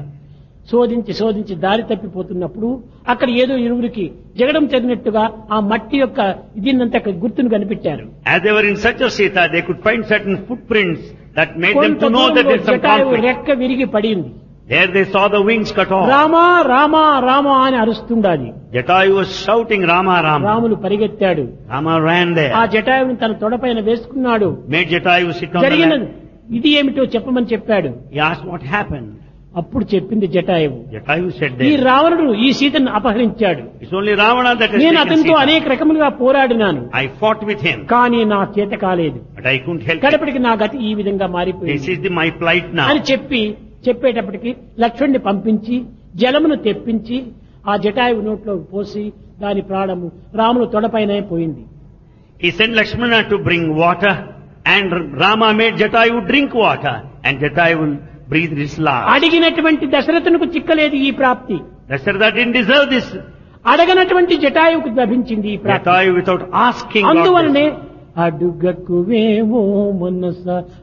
శోధించి దారి తప్పిపోతున్నప్పుడు అక్కడ ఏదో ఇరువురికి జగడం చెందినట్టుగా ఆ మట్టి యొక్క దీన్నంత గుర్తును కనిపెట్టారు. As they were in search of Sita, they could find certain footprints that made them కొంత to know that దూరంలో there is some Jatayu conflict. రెక్క విరిగి పడింది. There they saw the wings cut off. Rama Rama Rama అని అరుస్తుండాది. Jatayu was shouting Rama Rama. Ramulu పరిగెత్తాడు. Rama ran there. ఆ జటాయువుని తన తొడపైన వేసుకున్నాడు. Made Jatayu sit on the జరిగిన lap. ఇది ఏమిటో చెప్పమని చెప్పాడు. He asked what happened. అప్పుడు చెప్పింది జటాయువు. Jatayu said ఈ that రావణుడు ఈ సీతను అపహరించాడు. it's only Ravana that has నేను taken అతనితో Sita. అనేక రకములుగా పోరాడినాను. I fought with him, కానీ నా చేత కాలేదు. but I couldn't help it. కడపటికి నా గతి ఈ విధంగా This మారిపోయింది is my plight now. అని చెప్పేటప్పటికి లక్ష్మణ్ణి పంపించి జలమును తెప్పించి ఆ జటాయువు నోట్లో పోసి దాని ప్రాణము రాముడు తొడపైనే పోయింది. He sent Lakshmana to bring water, and Rama made Jatayu drink water, and Jatayu breathed his last. అడిగినటువంటి దశరథునికి చిక్కలేదు ఈ ప్రాప్తి. Dasharatha didn't deserve this. అడగనటువంటి జటాయువుకు లభించింది ఈ ప్రాప్తి. Jatayu without asking got అందువలనే this. అడుగకువేవో మనస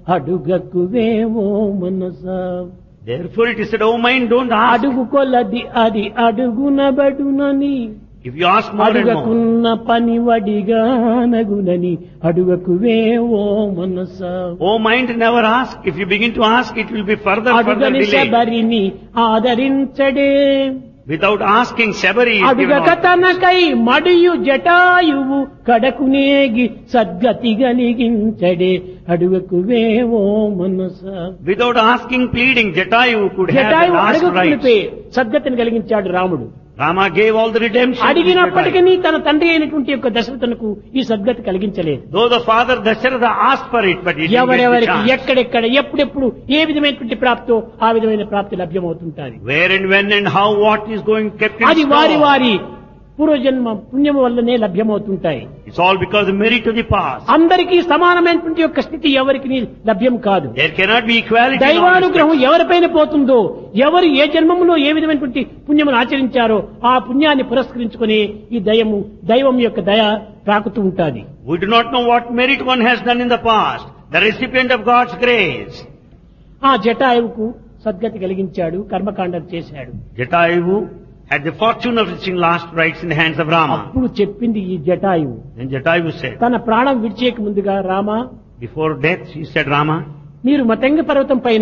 అడుగకువేవో మనస Therefore it is said, oh mind, don't ask. అడుగు కొలది అది అడుగునబడునని If you ask more and more. అడుగకున్న పని వడిగానగునని అడుగకువేవో మనస Oh mind, never ask. If you begin to ask, it will be further అడుగని delayed. శబరిని ఆదరించడే Without asking, Shabari is given అడుగక orders. తనకై మడియు Jatayu కడకునేగి సద్గతి గలిగించడే అడుగకువేవో మనస Without asking, pleading, Jatayu could have the Jatayu last అడుగుకునిపే rights. సద్గతిని కలిగించాడు రాముడు. Rama gave all the redemption. to అడిగినప్పటికీ Jatayu. తన తండ్రి అయినటువంటి యొక్క దశరథునకు ఈ సద్గతి కలిగించలేదు. Though the father Dasharatha asked for it, but he didn't get the ఎవరెవరికి chance. ఎక్కడెక్కడ ఎప్పుడెప్పుడు ఏ విధమైనటువంటి ప్రాప్తో ఆ విధమైన ప్రాప్తి లభ్యమవుతుంటారు. Where and when and how what is going kept in అది వారి store. వారి పూర్వజన్మ పుణ్యము వల్లనే లభ్యమవుతుంటాయి. It's all because of the merit of the past. అందరికీ సమానమైనటువంటి యొక్క స్థితి ఎవరికి లభ్యం కాదు. There cannot be equality in all దైవానుగ్రహం respects. ఎవరిపైన పోతుందో, ఎవరు ఏ జన్మములో ఏ విధమైనటువంటి పుణ్యమును ఆచరించారో ఆ పుణ్యాన్ని పురస్కరించుకుని ఈ దైవం యొక్క దయ తాకుతూ ఉంటాది. We do not know what merit one has done in the past. The recipient of God's grace. ఆ జటాయువుకు సద్గతి కలిగించాడు, కర్మకాండం చేశాడు. Jatayu had the fortune of reaching last rights in the hands of Rama. అప్పుడు చెప్పింది ఈ జటాయువు Then Jatayu said, తన ప్రాణం విడిచేక ముందుగా, Rama before death, he said, Rama, మీరు మతంగ పర్వతం పైన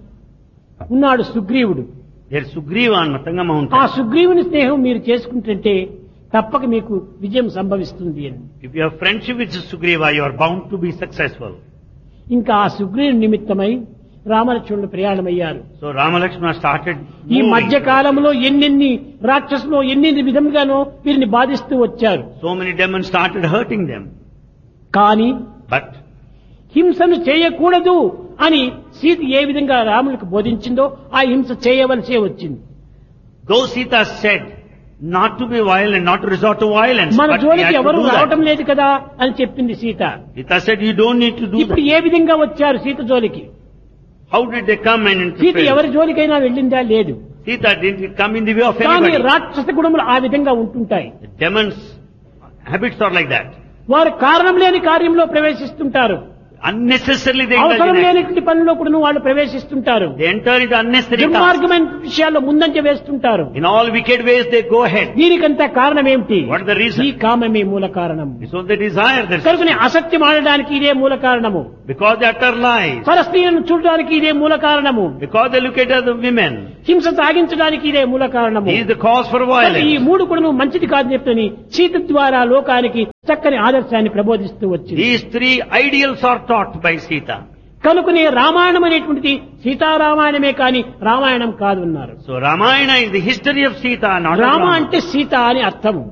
ఉన్నాడు సుగ్రీవుడు. there's Sugriva on Matanga ఆ mountain. సుగ్రీవుని స్నేహం మీరు చేసుకుంటుంటే తప్పక మీకు విజయం సంభవిస్తుంది అని. If you have friendship with Sugriva, you are bound to be successful. ఇంకా ఆ సుగ్రీవుని నిమిత్తమై రామలక్ష్మణులు ప్రయాణమయ్యారు. So Rama Lakshmana started ఈ moving. మధ్య కాలంలో ఎన్నెన్ని రాక్షసులు ఎన్నెన్ని విధముగానో వీరిని బాధిస్తూ వచ్చారు. So many demons started hurting them. కానీ But హింసను చేయకూడదు అని సీత ఏ విధంగా రాములకు బోధించిందో ఆ హింస చేయవలసే వచ్చింది. though Sita said not to be violent, not to resort to violence, మన but we జోలికి had to ఎవరు do రావటం that. లేదు కదా అని చెప్పింది Sita. Sita said, you don't need to do ఇప్పుడు that. ఏ విధంగా వచ్చారు సీత జోలికి? How did they come and Sita interfere? ఎవరి జోలికైనా వెళ్ళిందా? లేదు. Sita didn't come in the way of కానీ anybody. రాక్షస గుణములు ఆ విధంగా ఉంటుంటాయి. The demons' habits are like that. వారు కారణం లేని కార్యంలో ప్రవేశిస్తుంటారు. Unnecessarily they అవసరం indulge in లేనటువంటి పనుల్లో కూడా వాళ్ళు ప్రవేశిస్తుంటారు. They enter into unnecessary tasks. దుర్మార్గమైన విషయాల్లో ముందంజ వేస్తుంటారు. In all wicked ways they go ahead. దీనికంతా కారణం ఏమిటి? What is the reason? ఈ కామమే మూల కారణం. It's all the desire that's కనుకనే అసత్యం ఆడడానికి ఇదే మూల కారణము. because they utter lies. పరస్త్రీలను చూడడానికి ఇదే మూల కారణము. Because they look at other women. హింస సాగించడానికి ఇదే మూల కారణము. He is the cause for ఈ violence. మూడు కూడా మంచిది కాదు చెప్తని సీత ద్వారా లోకానికి చక్కని ఆదర్శాన్ని ప్రబోధిస్తూ వచ్చింది. These three ideals are taught by Sita. కనుకనే రామాయణం అనేటువంటిది సీతారామాయణమే కాని రామాయణం కాదు అన్నారు. So Ramayana is the history of Sita, not Rama Rama. అంటే సీత అని అర్థము.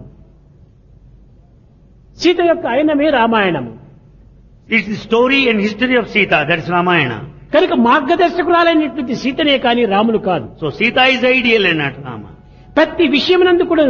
సీత యొక్క ఆయనమే రామాయణము. It's the story and history of Sita, that is Ramayana. కనుక మార్గదర్శకురాలైనటువంటి సీతనే కాని రాములు కాదు. So Sita is ideal and not Rama. ప్రతి విషయమునందు కూడా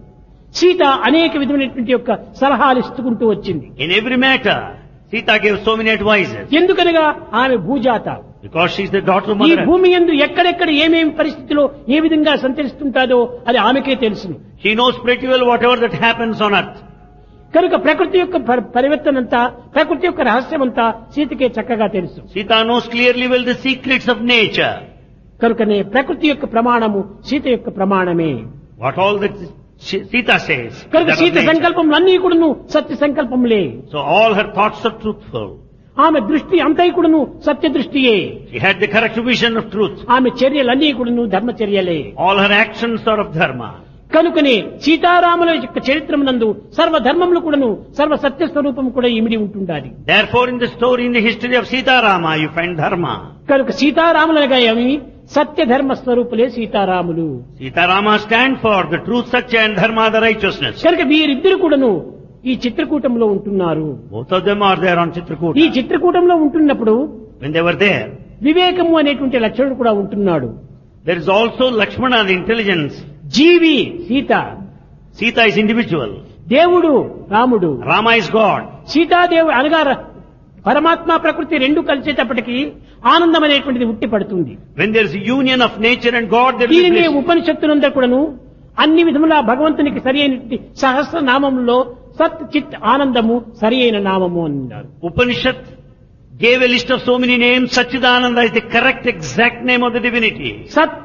సీత అనేక విధమైనటువంటి యొక్క సలహాలు ఇస్తుకుంటూ వచ్చింది. In every matter, Sita gave so many advices. ఎందుకనగా ఆమె భూజాత. Because she is the daughter of ఈ Mother. భూమి యందు ఎక్కడెక్కడ ఏమేమి పరిస్థితిలో ఏ విధంగా సంచరిస్తుంటాదో అది ఆమెకే తెలుసును. She knows pretty well whatever that happens on earth. కనుక ప్రకృతి యొక్క పరివర్తనంతా ప్రకృతి యొక్క రహస్యమంతా సీతకే చక్కగా తెలుసు. Sita knows clearly well the secrets of nature. కనుకనే ప్రకృతి యొక్క ప్రమాణము సీత యొక్క ప్రమాణమే. What all that Sita says. కనుక that of సీత nature. సంకల్పములన్నీ కూడాను సత్య సంకల్పములే. So all her thoughts are truthful. ఆమె దృష్టి అంతై కూడాను సత్య దృష్టియే. She had the correct vision of truth. ఆమె చర్యలన్నీ కూడాను ధర్మచర్యలే. All her actions are of dharma. కనుకనే సీతారాముల యొక్క చరిత్రమునందు సర్వధర్మములు కూడాను సర్వ సత్య స్వరూపం కూడా ఇమిడి ఉంటుండాలి. Therefore in the story, in the history of Sita Rama, you find dharma. కనుక సీతారాములనగా ఏమి సత్య ధర్మ స్వరూపులే సీతారాములు. Sita Rama stand for the truth, satya and dharma, the righteousness. కనుక వీరిద్దరు కూడాను ఈ చిత్రకూటంలో ఉంటున్నారు. Both of them are there on ఈ Chitrakuta. చిత్రకూటంలో ఉంటున్నప్పుడు When they were there, వివేకము అనేటువంటి లక్షణుడు కూడా ఉంటున్నాడు. there is also Lakshmana, the intelligence. G V Sita, Sita is individual. దేవుడు రాముడు. Rama is God. సీతాదేవి అనగా పరమాత్మ ప్రకృతి రెండు కలిసేటప్పటికీ ఆనందం అనేటువంటిది ఉట్టి పడుతుంది. When there is a union of nature and God, there is దీనిని bliss. ఉపనిషత్తులందరూ కూడాను అన్ని విధముల భగవంతునికి సరి అయినటువంటి సహస్రనామంలో సత్ చిత్ ఆనందము సరి అయిన నామము అన్నారు. Upanishad gave a list of so many names. Satchidananda is the correct exact name of the divinity. సత్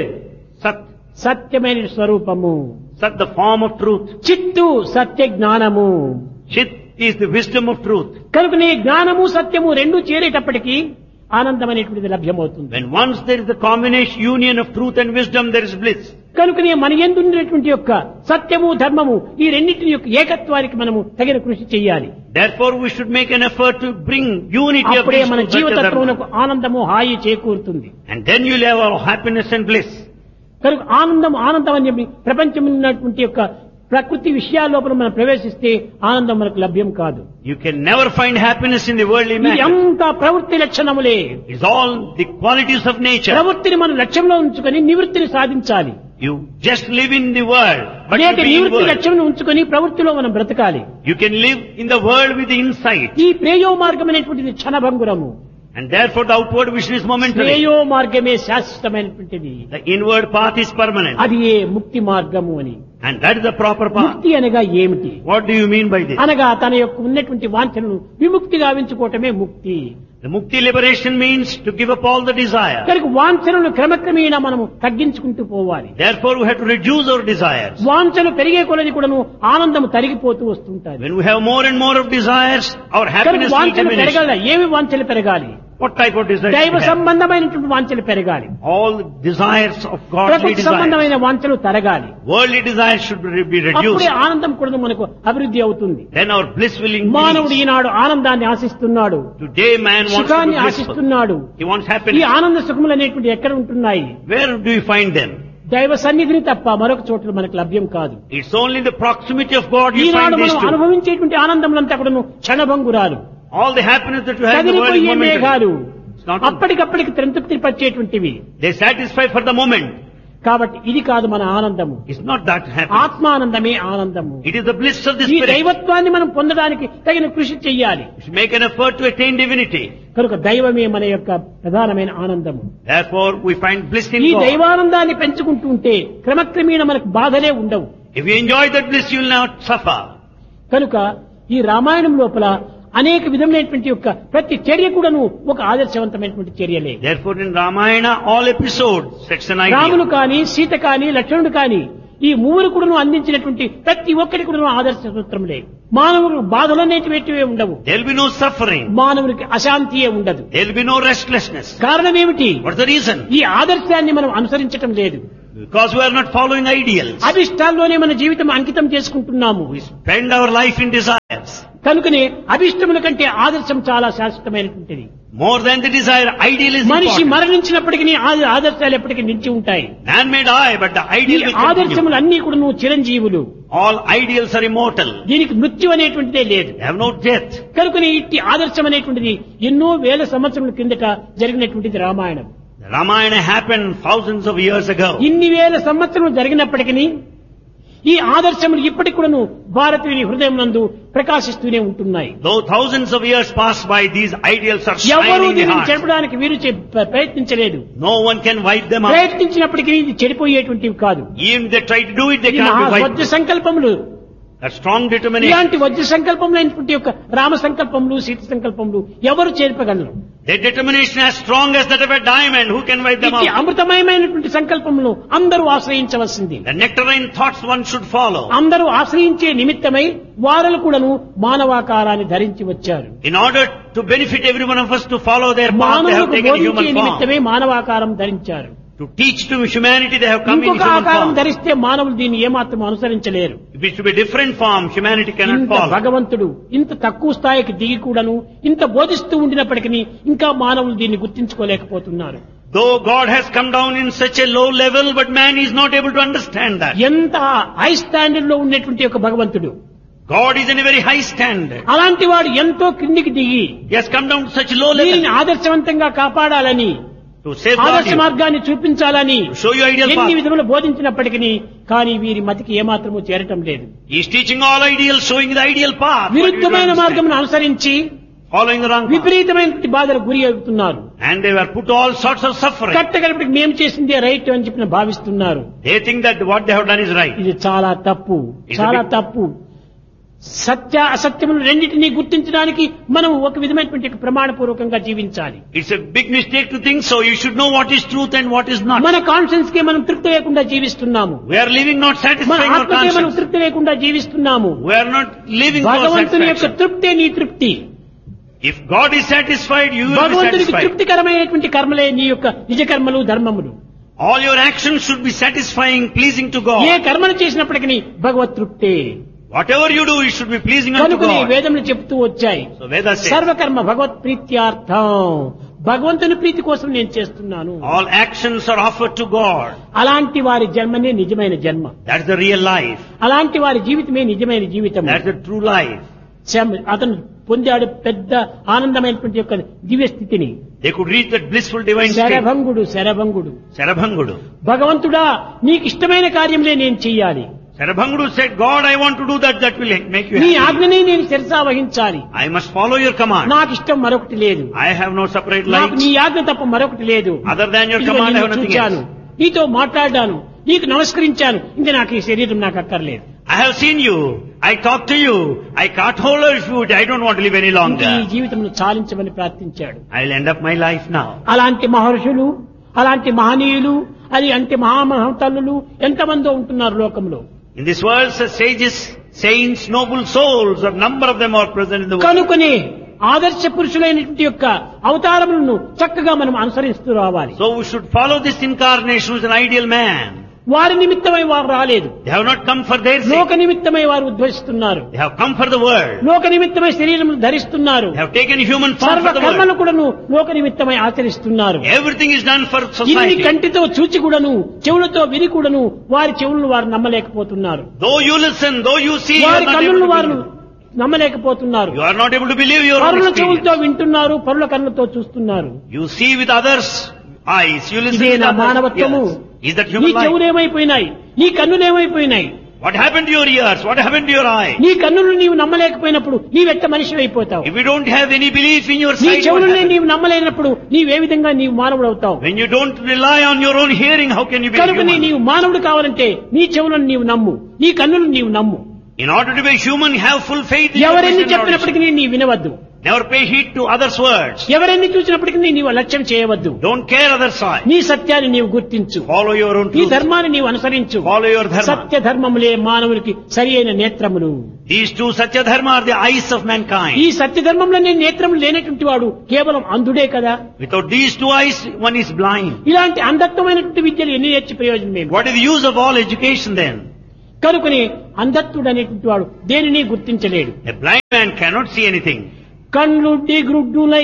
Sat, సత్యమైన స్వరూపము, Sat the form of truth. చిత్తు సత్య జ్ఞానము. Chit is the wisdom of truth. కనుకనే జ్ఞానము సత్యము రెండు చేరేటప్పటికీ ఆనందం అనేటువంటిది లభ్యమవుతుంది. When once there is the combination, union of truth and wisdom, there is bliss. కనుకనే మన యందు ఉన్నటువంటి యొక్క సత్యము ధర్మము ఈ రెండింటిని యొక్క ఏకత్వానికి మనము తగిన కృషి చేయాలి. Therefore we should make an effort to bring unity of అప్పుడే these మన two, satya, జీవితత్వమునకు dharma. ఆనందము హాయి చేకూరుతుంది. And then you'll have all happiness and bliss. కనుక ఆనందం ఆనందం అని చెప్పి ప్రపంచం ఉన్నటువంటి యొక్క ప్రకృతి విషయాల లోపల మనం ప్రవేశిస్తే ఆనందం మనకు లభ్యం కాదు. You can never find happiness in the worldly ఇది matter. అంతా ప్రవృత్తి లక్షణములే. It's all the qualities of nature. ప్రవృత్తిని మనం లక్ష్యంలో ఉంచుకొని నివృత్తిని సాధించాలి. You just live in the world, but you లేక be in నివృత్తి world. లక్ష్యం ఉంచుకొని ప్రవృత్తిలో మనం బ్రతకాలి. You can live in the world with the insight. ఈ ప్రేయో మార్గం అనేటువంటిది క్షణభంగురము. And therefore the outward vision is momentary. ప్రేయో మార్గమే శాశ్వతమైనటువంటిది. The inward path is permanent. అది ఏ ముక్తి మార్గము అని. And that is the proper path. ముక్తి అనగా ఏమిటి? What do you mean by this? అనగా తన యొక్క ఉన్నటువంటి వాంఛనను విముక్తిగా గావించుకోవటమే ముక్తి. The mukti liberation means to give up all the desire. కనుక వాంఛనను క్రమక్రమేణా మనము తగ్గించుకుంటూ పోవాలి. Therefore we have to reduce our desires. వాంఛను పెరిగే కొలది కూడాను ఆనందం తరిగిపోతూ వస్తుంటాయి. When we have more and more of desires, our కనుక happiness will వాంఛలు diminish. పెరగాల. ఏమి వాంఛలు పెరగాలి? What type of desires? దైవ we have? సంబంధమైనటువంటి వాంఛలు పెరగాలి. All the desires of godly ప్రకృతి desires. సంబంధమైన వాంఛలు తరగాలి. Worldly desires should be reduced. అప్పుడే ఆనందం కూడా మనకు అభివృద్ధి అవుతుంది. Then our bliss will మానవుడు increase. ఈనాడు ఆనందాన్ని ఆశిస్తున్నాడు, Today man wants to సుఖాన్ని be blissful. ఆశిస్తున్నాడు. He wants ఈ happiness. ఆనంద సుఖములు అనేటువంటి ఎక్కడ ఉంటున్నాయి? Where do you find them? దైవ సన్నిధిని తప్ప మరొక చోట మనకు లభ్యం కాదు. It's only in the proximity of God you Eenadu find these మనం two. అనుభవించేటువంటి ఆనందములంతా కూడాను క్షణభంగురాలు, All the happiness that you have in the world is కదిలిపోయే మేఘాలు, momentary. It's not. అప్పటికప్పటికి త్రంతృప్తి పరిచేటువంటివి. They satisfy for the moment. కాబట్టి ఇది కాదు మన ఆనందము. It's not that happiness. ఆత్మానందమే ఆనందము. It is the bliss of the ఈ spirit. దైవత్వాన్ని మనం పొందడానికి తగిన కృషి చెయ్యాలి. We should make an effort to attain divinity. కనుక దైవమే మన యొక్క ప్రధానమైన ఆనందము. Therefore we find bliss in ఈ God. దైవానందాన్ని పెంచుకుంటూ ఉంటే క్రమక్రమేణా మనకు బాధలే ఉండవు. If you enjoy that bliss, you will not suffer. కనుక ఈ రామాయణం లోపల అనేక విధమైనటువంటి యొక్క ప్రతి చర్య కూడాను ఒక ఆదర్శవంతమైనటువంటి చర్యలే. Therefore in Ramayana all episodes sets an Ramulu ideal. కాని, సీత కాని, లక్ష్మణుడు కాని ఈ మూవరు కూడాను అందించినటువంటి ప్రతి ఒక్కటి కూడాను ఆదర్శ సూత్రములే. మానవుడు బాధలు అనేటివి ఉండవు. There will be no suffering. మానవునికి అశాంతియే ఉండదు. There will be no restlessness. కారణం ఏమిటి? What's the reason? ఈ ఆదర్శాన్ని మనం అనుసరించటం లేదు. Because we are not following ideals. అభిష్టాల్లోనే మన జీవితం అంకితం చేసుకుంటున్నాము. We spend our life in desires. కనుకనే అభిష్టముల కంటే ఆదర్శం చాలా శాశ్వతమైనటువంటిది. More than the desire, ideal is మనిషి important. మరణించినప్పటికీ ఆదర్శాలు ఎప్పటికీ నిలిచి ఉంటాయి. Man may die, but the ఈ ideal will continue. ఆదర్శములు అన్ని కూడా నువ్వు చిరంజీవులు. All ideals are immortal. దీనికి మృత్యు అనేటువంటిదే లేదు. They have no death. కనుకనే ఇట్టి ఆదర్శం అనేటువంటిది ఎన్నో వేల సంవత్సరముల కిందట జరిగినటువంటిది Ramayanam. Ramayana happened thousands of years ago. ఇన్ని వేల సంవత్సరములు జరిగినప్పటికీ ఈ ఆదర్శములు ఇప్పటికి కూడాను భారతీయుని హృదయం నందు ప్రకాశిస్తూనే ఉంటున్నాయి. Though thousands of years pass by, these ideals are ఎవరు shining in the దీనిని heart. చెరపడానికి వీరు ప్రయత్నించలేదు. No one can wipe them out. ప్రయత్నించినప్పటికీ ఇది చెడిపోయేటువంటివి కాదు. Even if they try to do it, they ఈ can't be wiped. Vajra సంకల్పములు, A strong determination. ఇలాంటి వజ్ర సంకల్పములైనటువంటి యొక్క రామ సంకల్పములు, సీత సంకల్పములు ఎవరు చేర్పగలరు? Their determination as strong as that of a diamond. Who can wipe them ఇట్టి out? అమృతమయమైనటువంటి సంకల్పములు అందరూ ఆశ్రయించవలసింది. The nectarine thoughts one should follow. అందరూ ఆశ్రయించే నిమిత్తమై వారలు కూడాను మానవాకారాన్ని ధరించి వచ్చారు. In order to benefit every one of us to follow their path, they have మానవులకు taken బోధించే human నిమిత్తమే form. మానవాకారం ధరించారు. To teach to humanity, they have come in ఇంకొక human ఆకారం form. ధరిస్తే మానవులు దీన్ని ఏమాత్రం అనుసరించలేరు. If it should be different form, humanity cannot ఇంత follow. భగవంతుడు ఇంత తక్కువ స్థాయికి దిగి కూడాను ఇంత బోధిస్తూ ఉండినప్పటికీ ఇంకా మానవులు దీన్ని గుర్తించుకోలేకపోతున్నారు. Though God has come down in such a low level, but man is not able to understand that. ఎంత హై స్టాండర్డ్ లో ఉన్నటువంటి ఒక భగవంతుడు, God is in a very high standard. అలాంటి వాడు ఎంతో క్రిందికి దిగి He has come down to such low దీనిని level ఆదర్శవంతంగా కాపాడాలని, to safeguard ఆదర్శ you, మార్గాన్ని చూపించాలని to show you ideal ఎన్ని path. విధములు బోధించినప్పటికీ కానీ వీరి మతికి ఏమాత్రము చేరటం లేదు. He is teaching all ideals, showing the ideal path. But you don't విరుద్ధమైన understand. మార్గమును అనుసరించి Following the wrong path. విపరీతమైనటువంటి బాధలకు గురి అవుతున్నారు. And they were put to all sorts of suffering. కట్టగలిపటికి మేము చేసిందే రైట్ అని చెప్పిన భావిస్తున్నారు. They think that what they have done is right. ఇది చాలా తప్పు, చాలా తప్పు. సత్య అసత్యములు రెండింటినీ గుర్తించడానికి మనం ఒక విధమైనటువంటి ప్రమాణపూర్వకంగా జీవించాలి. It's a big mistake to think so. You should know what is truth and what is not. మన కాన్షియన్స్ కి మనం తృప్తి లేకుండా జీవిస్తున్నాము. We are living not మన satisfying our ఆత్మకే మనం conscience. తృప్తి లేకుండా జీవిస్తున్నాము. We are not living for భగవంతుని యొక్క satisfaction. తృప్తే నీ తృప్తి. If God is satisfied, you will be భగవంతునికి satisfied. తృప్తికరమైనటువంటి కర్మలే నీ యొక్క నిజ కర్మలు, ధర్మములు. All your actions should be satifying, pleasing to A God. కర్మను చేసినప్పటికీ భగవత్ తృప్తే. Whatever you do, it should be pleasing unto కనుకనే God. వేదములు చెప్తూ వచ్చాయి, So Vedas says, సర్వకర్మ భగవత్ ప్రీత్యార్థం, భగవంతుని ప్రీతి కోసం నేను చేస్తున్నాను. all actions are offered to God. అలాంటి వారి జన్మనే నిజమైన జన్మ. That's the real life. అలాంటి వారి జీవితమే నిజమైన జీవితం. That's the true life. అతను పొందాడు పెద్ద ఆనందమైనటువంటి యొక్క దివ్య స్థితిని. They could reach that blissful divine state. శరభంగుడు శరభంగుడు Sarabhangudu. భగవంతుడా నీకు ఇష్టమైన కార్యంలే నేను చెయ్యాలి. Sarabhangudu said, God, I want to do that. That will make you నీ happy. ఆజ్ఞనే నేను శిరసా వహించాలి. I must follow your command. నాకు ఇష్టం మరొకటి లేదు. I have no separate నాకు నీ life. ఆజ్ఞ తప్ప మరొకటి లేదు. Other than your ఇదిగో command, I నిన్ను have nothing చూచాను, else. నీతో మాట్లాడాను, నీకు నమస్కరించాను, ఇంకా నాకు ఈ శరీరం నాకు అక్కర్లేదు. I have seen you. I talked to you. I caught hold of you. I don't want to live any ఇంకా longer. ఈ జీవితంలో చాలించమని ప్రార్థించాడు. I'll end up my life now. అలాంటి మహర్షులు, అలాంటి మహనీయులు, అది అంటే మహామహతల్లులు ఎంతమందో ఉంటున్నారు లోకంలో. In this world, such sages, saints, noble souls, a number of them are present in the world. కనుకనే ఆదర్శ పురుషులైనటువంటి యొక్క అవతారములను చక్కగా మనం అనుసరిస్తూ రావాలి. So we should follow this incarnation who is an ideal man. వారి నిమిత్తమై వారు రాలేదు, They have not come for their లోక sake. నిమిత్తమై వారు ఉద్భవిస్తున్నారు. They have come for the world. లోక నిమిత్తమై శరీరములు ధరిస్తున్నారు. They have taken human form సర్వ for the కర్మలు world. కూడాను లోక నిమిత్తమై ఆచరిస్తున్నారు. Everything is done for ఇన్ని society. కంటితో చూచి కూడాను, చెవులతో విని కూడాను వారి చెవులను వారు నమ్మలేకపోతున్నారు. Though you listen, though you see, you are వారి not కన్నులను able to వారు believe. నమ్మలేకపోతున్నారు. You are not able to believe your own పరుల experience. చెవులతో వింటున్నారు, పరుల కన్నులతో చూస్తున్నారు. You see with others' eyes. You listen ఇదే with నా others' మానవత్వము. ears. Is that నీ human life? చెవులేమైపోయినాయి, నీ కన్నులేమైపోయినాయి, What happened to your ears? What happened to your eye? నీ కన్నులు నీవు నమ్మలేకపోయినప్పుడు నీవెట్ట మనిషి అయిపోతావు. If you don't have any belief in your నీ sight, what చెవులనే happens? నీవు నమ్మలేనప్పుడు నీవే విధంగా నీవు మానవుడు అవుతావు. When you don't rely on your own hearing, how can you be కనుక human? నీవు మానవుడు కావాలంటే నీ చెవులను నీవు నమ్ము, నీ కన్నులను నీవు నమ్ము. In order to be human, have full faith in your ఎవరెన్ని mission and చెప్పినప్పటికీ audition. నీ వినవద్దు. Never pay heed to others' words. ఎవరెన్ని చూసినప్పటికీ నీవు అలక్ష్యం చేయవద్దు. Don't care others' side. నీ సత్యాన్ని నీవు గుర్తించు. Follow your own నీ truth. ధర్మాన్ని నీవు అనుసరించు. Follow your dharma. సత్య ధర్మములే మానవునికి సరి అయిన నేత్రములు. These two Satya Dharma are the eyes of ఈ mankind. సత్య ధర్మంలో నేత్రములు లేనటువంటి వాడు కేవలం అంధుడే కదా. Without these two eyes, one is blind. ఇలాంటి అంధత్వమైనటువంటి విద్యలు ఎన్ని నేర్చి ప్రయోజనం ఏమి? What is the use of all education then? కనుకని అంధత్వుడు అనేటువంటి వాడు దేనిని గుర్తించలేడు. A blind man cannot see anything. కళ్ళుడ్డి గ్రుడ్డులై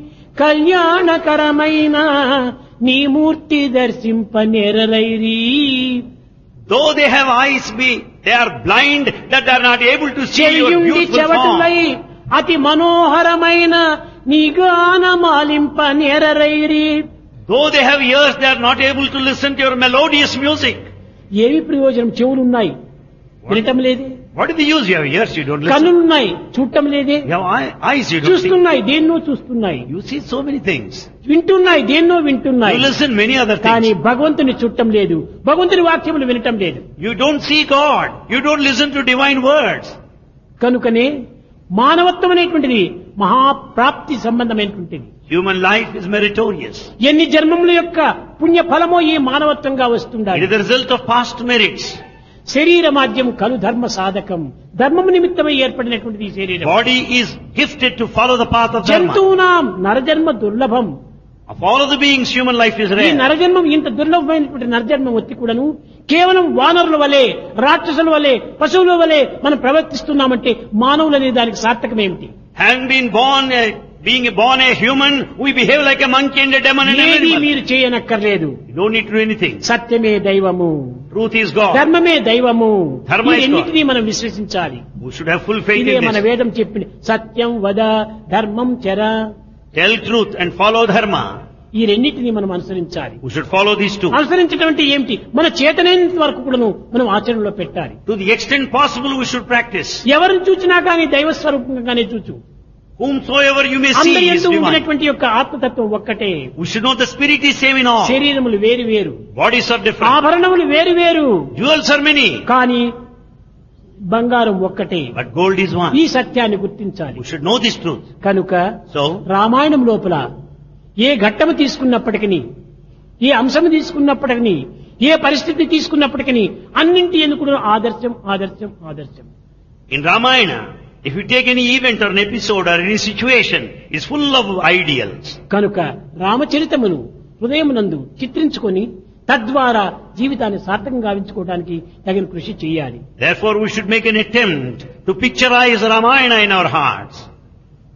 కళ్యాణకరమైన నీ మూర్తి దర్శింప నెరలైరి. Though they have eyes, they are blind that they are not able to see your చెయ్యుండి beautiful చెవటులై form. అతి మనోహరమైన నీ గానమాలింప నెరలైరి. Though they have ears, they are not able to listen to your melodious music. ఏమి ప్రయోజనం? చెవులున్నాయి, వినటం లేదే. What is the use? You have ears, you don't listen. కన్నులున్నాయి, చూడటం లేదే. You have eyes, you don't see. చూస్తున్నాయి, దేన్నో చూస్తున్నాయి. You see so many things. వింటున్నాయి, దేన్నో వింటున్నాయి. You listen many other కానీ things. భగవంతుని చుట్టం లేదు, భగవంతుని వాక్యములు వినటం లేదు. You don't see God. You don't listen to divine words. కనుకనే మానవత్వం అనేటువంటిది మహాప్రాప్తి సంబంధమైనటువంటిది. Human life is meritorious. ఎన్ని జన్మముల యొక్క పుణ్య ఫలమో ఈ మానవత్వంగా వస్తుండాలి. It is the result of past merits. శరీర మాధ్యం కలు ధర్మ సాధకం. ధర్మము నిమిత్తమై ఏర్పడినటువంటిది ఈ శరీరం. Body is gifted to follow the path of dharma. జంతువునాం నరజన్మ దుర్లభం. Of all of the beings, human life is ఈ rare. నరజన్మం ఇంత దుర్లభమైనటువంటి నరజన్మం వచ్చి కూడాను కేవలం వానరుల వలె, రాక్షసుల వలె, పశువుల వలె మనం ప్రవర్తిస్తున్నామంటే మానవులనే దానికి సార్థకం ఏమిటి? Having been being born a human, we behave like a monkey and a demon and an ఏది animal. మీరు చేయనక్కర్లేదు. You don't need to do anything. సత్యమే దైవము, Truth is God. ధర్మమే దైవము. ధర్మ is ఇవన్నిటినీ మనం విశ్వసించాలి. We should have full faith ఇదే in మన this. వేదం చెప్పిన సత్యం వద ధర్మం చర. Tell truth and follow dharma. ఈ రెండింటినీ మనం అనుసరించాలి. We should follow these two. అనుసరించడం అంటే ఏమిటి? మన చేతనైనంత వరకు కూడాను మనం ఆచరణలో పెట్టాలి. To the extent possible, we should practice. ఎవరిని చూచినా కానీ దైవ స్వరూపంగానే చూచు. Whomsoever you may see అందరి is యందు divine. ఉండినటువంటి యొక్క ఆత్మతత్వం ఒక్కటే. We should know the spirit is same in all. శరీరములు వేరు వేరు, Bodies are different. ఆభరణములు వేరు వేరు, Jewels are many. కానీ బంగారం ఒక్కటే. But gold is one. ఈ సత్యాన్ని గుర్తించాలి. We should know this truth. కనుక So, రామాయణం లోపల ఏ ఘట్టము తీసుకున్నప్పటికీ, ఏ అంశము తీసుకున్నప్పటికీ, ఏ పరిస్థితి తీసుకున్నప్పటికీ అన్నింటి ఎందుకు ఆదర్శం ఆదర్శం ఆదర్శం. in Ramayana, if you take any event or an episode or any situation, it's full of ideals. కనుక రామచరితమును హృదయమునందు చిత్రించుకొని తద్వారా జీవితాన్ని సార్థకంగా గావించుకోవడానికి తగిన కృషి చేయాలి. Therefore, we should make an attempt to picturize Ramayana in our hearts.